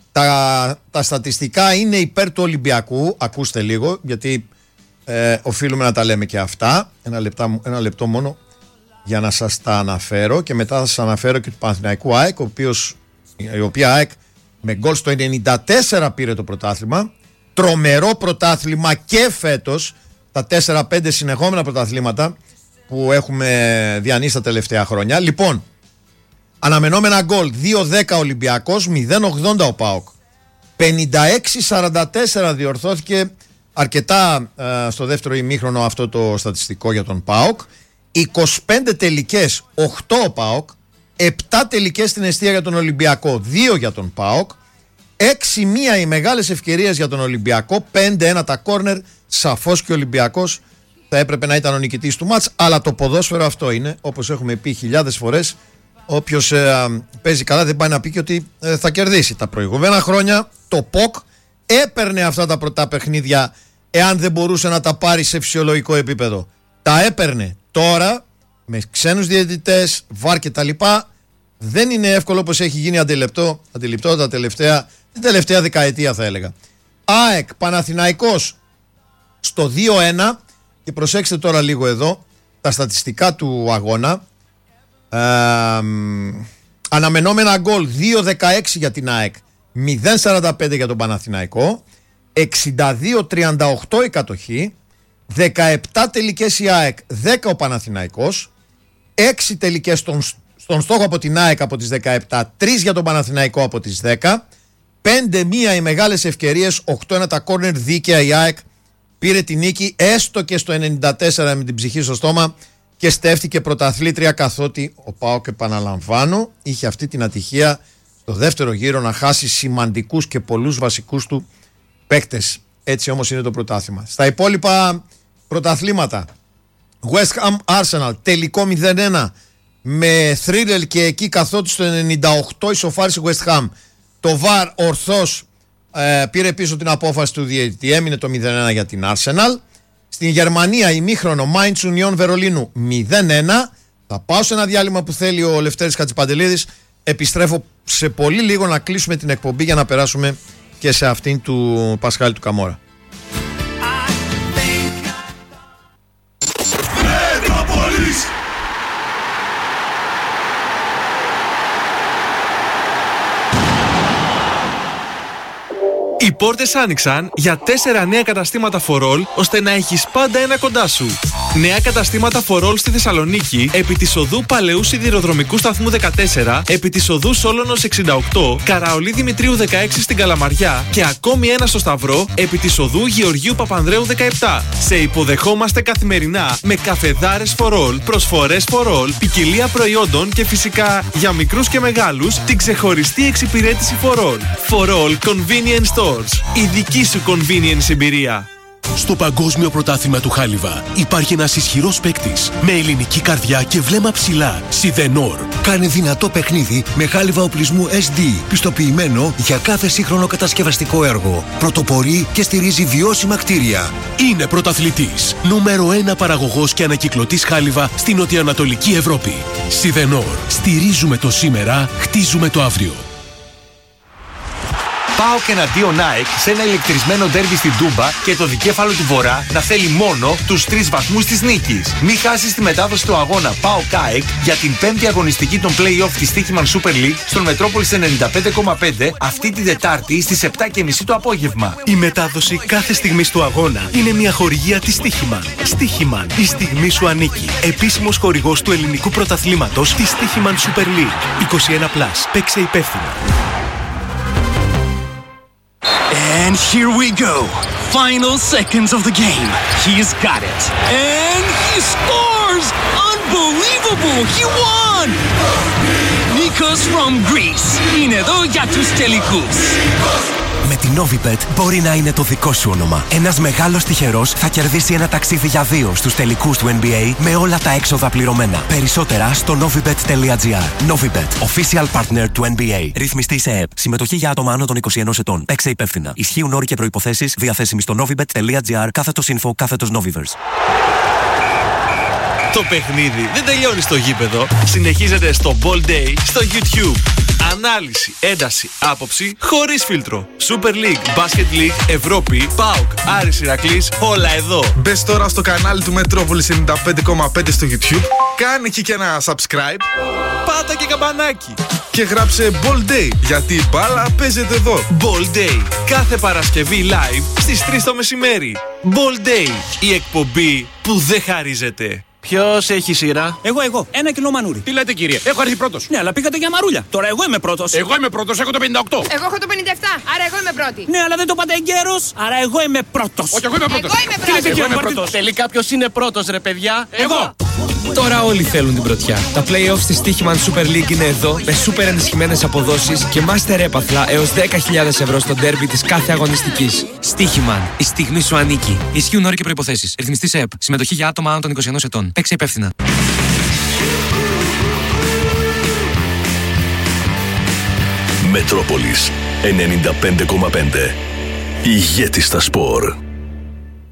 Τα, τα στατιστικά είναι υπέρ του Ολυμπιακού. Ακούστε λίγο, γιατί ε, οφείλουμε να τα λέμε και αυτά. Ένα, λεπτά, ένα λεπτό μόνο για να σας τα αναφέρω, και μετά θα σας αναφέρω και του Παναθηναϊκού ΑΕΚ, ο οποίος, η οποία ΑΕΚ με γκολ στο ενενήντα τέσσερα πήρε το πρωτάθλημα. Τρομερό πρωτάθλημα και φέτος, τα τέσσερα πέντε συνεχόμενα πρωταθλήματα που έχουμε διανύσει τα τελευταία χρόνια. Λοιπόν, αναμενόμενα γκολ δύο δέκα Ολυμπιακός, μηδέν ογδόντα ο ΠΑΟΚ. πενήντα έξι σαράντα τέσσερα διορθώθηκε αρκετά ε, στο δεύτερο ημίχρονο αυτό το στατιστικό για τον ΠΑΟΚ. είκοσι πέντε τελικές, οκτώ ο ΠΑΟΚ. επτά τελικές στην εστία για τον Ολυμπιακό, δύο για τον ΠΑΟΚ. έξι μία οι μεγάλες ευκαιρίες για τον Ολυμπιακό, πέντε ένα τα κόρνερ. Σαφώς και ο Ολυμπιακός θα έπρεπε να ήταν ο νικητής του μάτς, αλλά το ποδόσφαιρο αυτό είναι, όπως έχουμε πει χιλιάδες φορές. Όποιος ε, παίζει καλά δεν πάει να πει και ότι ε, θα κερδίσει. Τα προηγούμενα χρόνια το ΠΟΚ έπαιρνε αυτά τα πρωτά παιχνίδια εάν δεν μπορούσε να τα πάρει σε φυσιολογικό επίπεδο. Τα έπαιρνε. Τώρα με ξένους διαιτητές, βαρ και τα λοιπά, δεν είναι εύκολο όπως έχει γίνει αντιληπτό, αντιληπτό τα τελευταία, την τελευταία δεκαετία θα έλεγα. ΑΕΚ Παναθηναϊκός στο δύο ένα, και προσέξτε τώρα λίγο εδώ τα στατιστικά του αγώνα. Ε, αναμενόμενα γκολ δύο δεκαέξι για την ΑΕΚ, μηδέν σαράντα πέντε για τον Παναθηναϊκό, εξήντα δύο τριάντα οκτώ η κατοχή, δεκαεπτά τελικές η ΑΕΚ, δέκα ο Παναθηναϊκός, έξι τελικές στον, στον στόχο από την ΑΕΚ από τις δεκαεπτά, τρία για τον Παναθηναϊκό από τις δέκα, πέντε μία οι μεγάλες ευκαιρίες, οκτώ ένα τα κόρνερ, δίκαια η ΑΕΚ πήρε την νίκη έστω και στο ενενήντα τέσσερα με την ψυχή στο στόμα και στέφθηκε πρωταθλήτρια, καθότι ο ΠΑΟΚ, επαναλαμβάνω, είχε αυτή την ατυχία στο δεύτερο γύρο να χάσει σημαντικούς και πολλούς βασικούς του παίκτες. Έτσι όμως είναι το πρωτάθλημα. Στα υπόλοιπα πρωταθλήματα, West Ham Arsenal τελικό μηδέν ένα με θρίλερ, και εκεί καθότι στο ενενήντα οκτώ ισοφάρισε West Ham. Το βαρ ορθώς ε, πήρε πίσω την απόφαση του διαιτητή, έμεινε το μηδέν ένα για την Arsenal. Στην Γερμανία ημίχρονο Mainz Union Βερολίνου μηδέν ένα. Θα πάω σε ένα διάλειμμα που θέλει ο Λευτέρης Χατζηπαντελίδης. Επιστρέφω σε πολύ λίγο να κλείσουμε την εκπομπή για να περάσουμε και σε αυτήν του Πασχάλη του Καμόρα. Οι πόρτες άνοιξαν για τέσσερα νέα καταστήματα φορόλ, ώστε να έχεις πάντα ένα κοντά σου. Νέα καταστήματα φορόλ στη Θεσσαλονίκη, επί της οδού Παλαιού Σιδηροδρομικού Σταθμού δεκατέσσερα, επί της οδού Σόλωνος εξήντα οκτώ, Καραολί Δημητρίου δεκαέξι στην Καλαμαριά και ακόμη ένα στο Σταυρό, επί της οδού Γεωργίου Παπανδρέου δεκαεπτά. Σε υποδεχόμαστε καθημερινά με καφεδάρες φορόλ, προσφορές φορόλ, ποικιλία προϊόντων και φυσικά για μικρούς και μεγάλους την ξεχωριστή εξυπηρέτηση φορόλ. Φορόλ Convenience Stores. Η δική σου convenience εμπειρία. Στο Παγκόσμιο Πρωτάθλημα του Χάλιβα υπάρχει ένας ισχυρός παίκτης με ελληνική καρδιά και βλέμμα ψηλά. Σιδενόρ. Κάνε δυνατό παιχνίδι με χάλιβα οπλισμού ες ντι, πιστοποιημένο για κάθε σύγχρονο κατασκευαστικό έργο. Πρωτοπορεί και στηρίζει βιώσιμα κτίρια. Είναι πρωταθλητής. Νούμερο ένα παραγωγός και ανακυκλωτής χάλιβα στην νοτιοανατολική Ευρώπη. Σιδενόρ. Στηρίζουμε το σήμερα, χτίζουμε το αύριο. ΠΑΟΚ εναντίον ΑΕΚ σε ένα ηλεκτρισμένο ντέρμπι στην Τούμπα και το δικέφαλο του Βορρά να θέλει μόνο τους τρεις βαθμούς της νίκης. Μην χάσεις τη μετάδοση του αγώνα ΠΑΟΚ ΑΕΚ για την πέμπτη αγωνιστική των play-off της Στίχημαν Super League στον Μετρόπολης ενενήντα πέντε κόμμα πέντε αυτή τη Δετάρτη στις επτά και μισή το απόγευμα. Η μετάδοση κάθε στιγμής του αγώνα είναι μια χορηγία της Στίχημαν. Στίχημαν, η στιγμή σου ανήκει. Επίσημος χορηγός του ελληνικού πρωταθλήματος της Στίχημαν Super League. είκοσι ένα συν. Παίξε υπεύθυνα. And here we go. Final seconds of the game. He's got it. And he scores! Unbelievable! He won! Nikos from Greece. Είναι εδώ για τους τελικούς. Με την Novibet μπορεί να είναι το δικό σου όνομα. Ένας μεγάλος τυχερός θα κερδίσει ένα ταξίδι για δύο στους τελικούς του N B A με όλα τα έξοδα πληρωμένα. Περισσότερα στο novibet τελεία gr. Novibet, official partner του N B A. Ρυθμιστή σε ΕΕΠ. Συμμετοχή για άτομα άνω των είκοσι ενός ετών. Παίξε υπεύθυνα. Ισχύουν όροι και προϋποθέσεις διαθέσιμοι στο novibet τελεία gr κάθετος info κάθετος Novivers. Το παιχνίδι δεν τελειώνει στο γήπεδο. Συνεχίζεται στο Ball Day στο YouTube. Ανάλυση, ένταση, άποψη χωρίς φίλτρο. Super League, Basket League, Ευρώπη, ΠΑΟΚ, Άρης Ηρακλής, όλα εδώ. Μπες τώρα στο κανάλι του Μετρόπολης ενενήντα πέντε κόμμα πέντε στο YouTube. Κάνε εκεί και ένα subscribe. Πάτα και καμπανάκι. Και γράψε Ball Day, γιατί η μπάλα παίζεται εδώ. Ball Day, κάθε Παρασκευή live στις τρεις το μεσημέρι. Ball Day, η εκπομπή που δεν χαρίζεται. Ποιος έχει σειρά? Εγώ, εγώ. Ένα κιλό μανούρι. Τι λέτε, κύριε? Έχω έρθει πρώτος. Ναι, αλλά πήγατε για μαρούλια. Τώρα εγώ είμαι πρώτος. Εγώ είμαι πρώτος, έχω το πενήντα οκτώ. Εγώ έχω το πενήντα επτά, άρα εγώ είμαι πρώτη. Ναι, αλλά δεν το πάτε εγκαίρος, άρα εγώ είμαι πρώτος. Όχι, εγώ είμαι πρώτος. Εγώ είμαι Τι λέτε, πρώτος. εγώ είμαι πρώτος. Τελικά ποιος είναι πρώτος, ρε παιδιά? Εγώ. Τώρα όλοι θέλουν την πρωτιά. Τα play-off στη Στίχημαν Super League είναι εδώ με super ενισχυμένες αποδόσεις και master έπαθλα έως δέκα χιλιάδες ευρώ στο ντέρμπι της κάθε αγωνιστικής. Στίχημαν, η στιγμή σου ανήκει. Ισχύουν όροι και προϋποθέσεις. Ρυθμιστή σε ΕΕΠ. Συμμετοχή για άτομα άνω των είκοσι ενός ετών. Παίξε υπεύθυνα. Μετρόπολης ενενήντα πέντε κόμμα πέντε. Ηγέτη στα σπορ.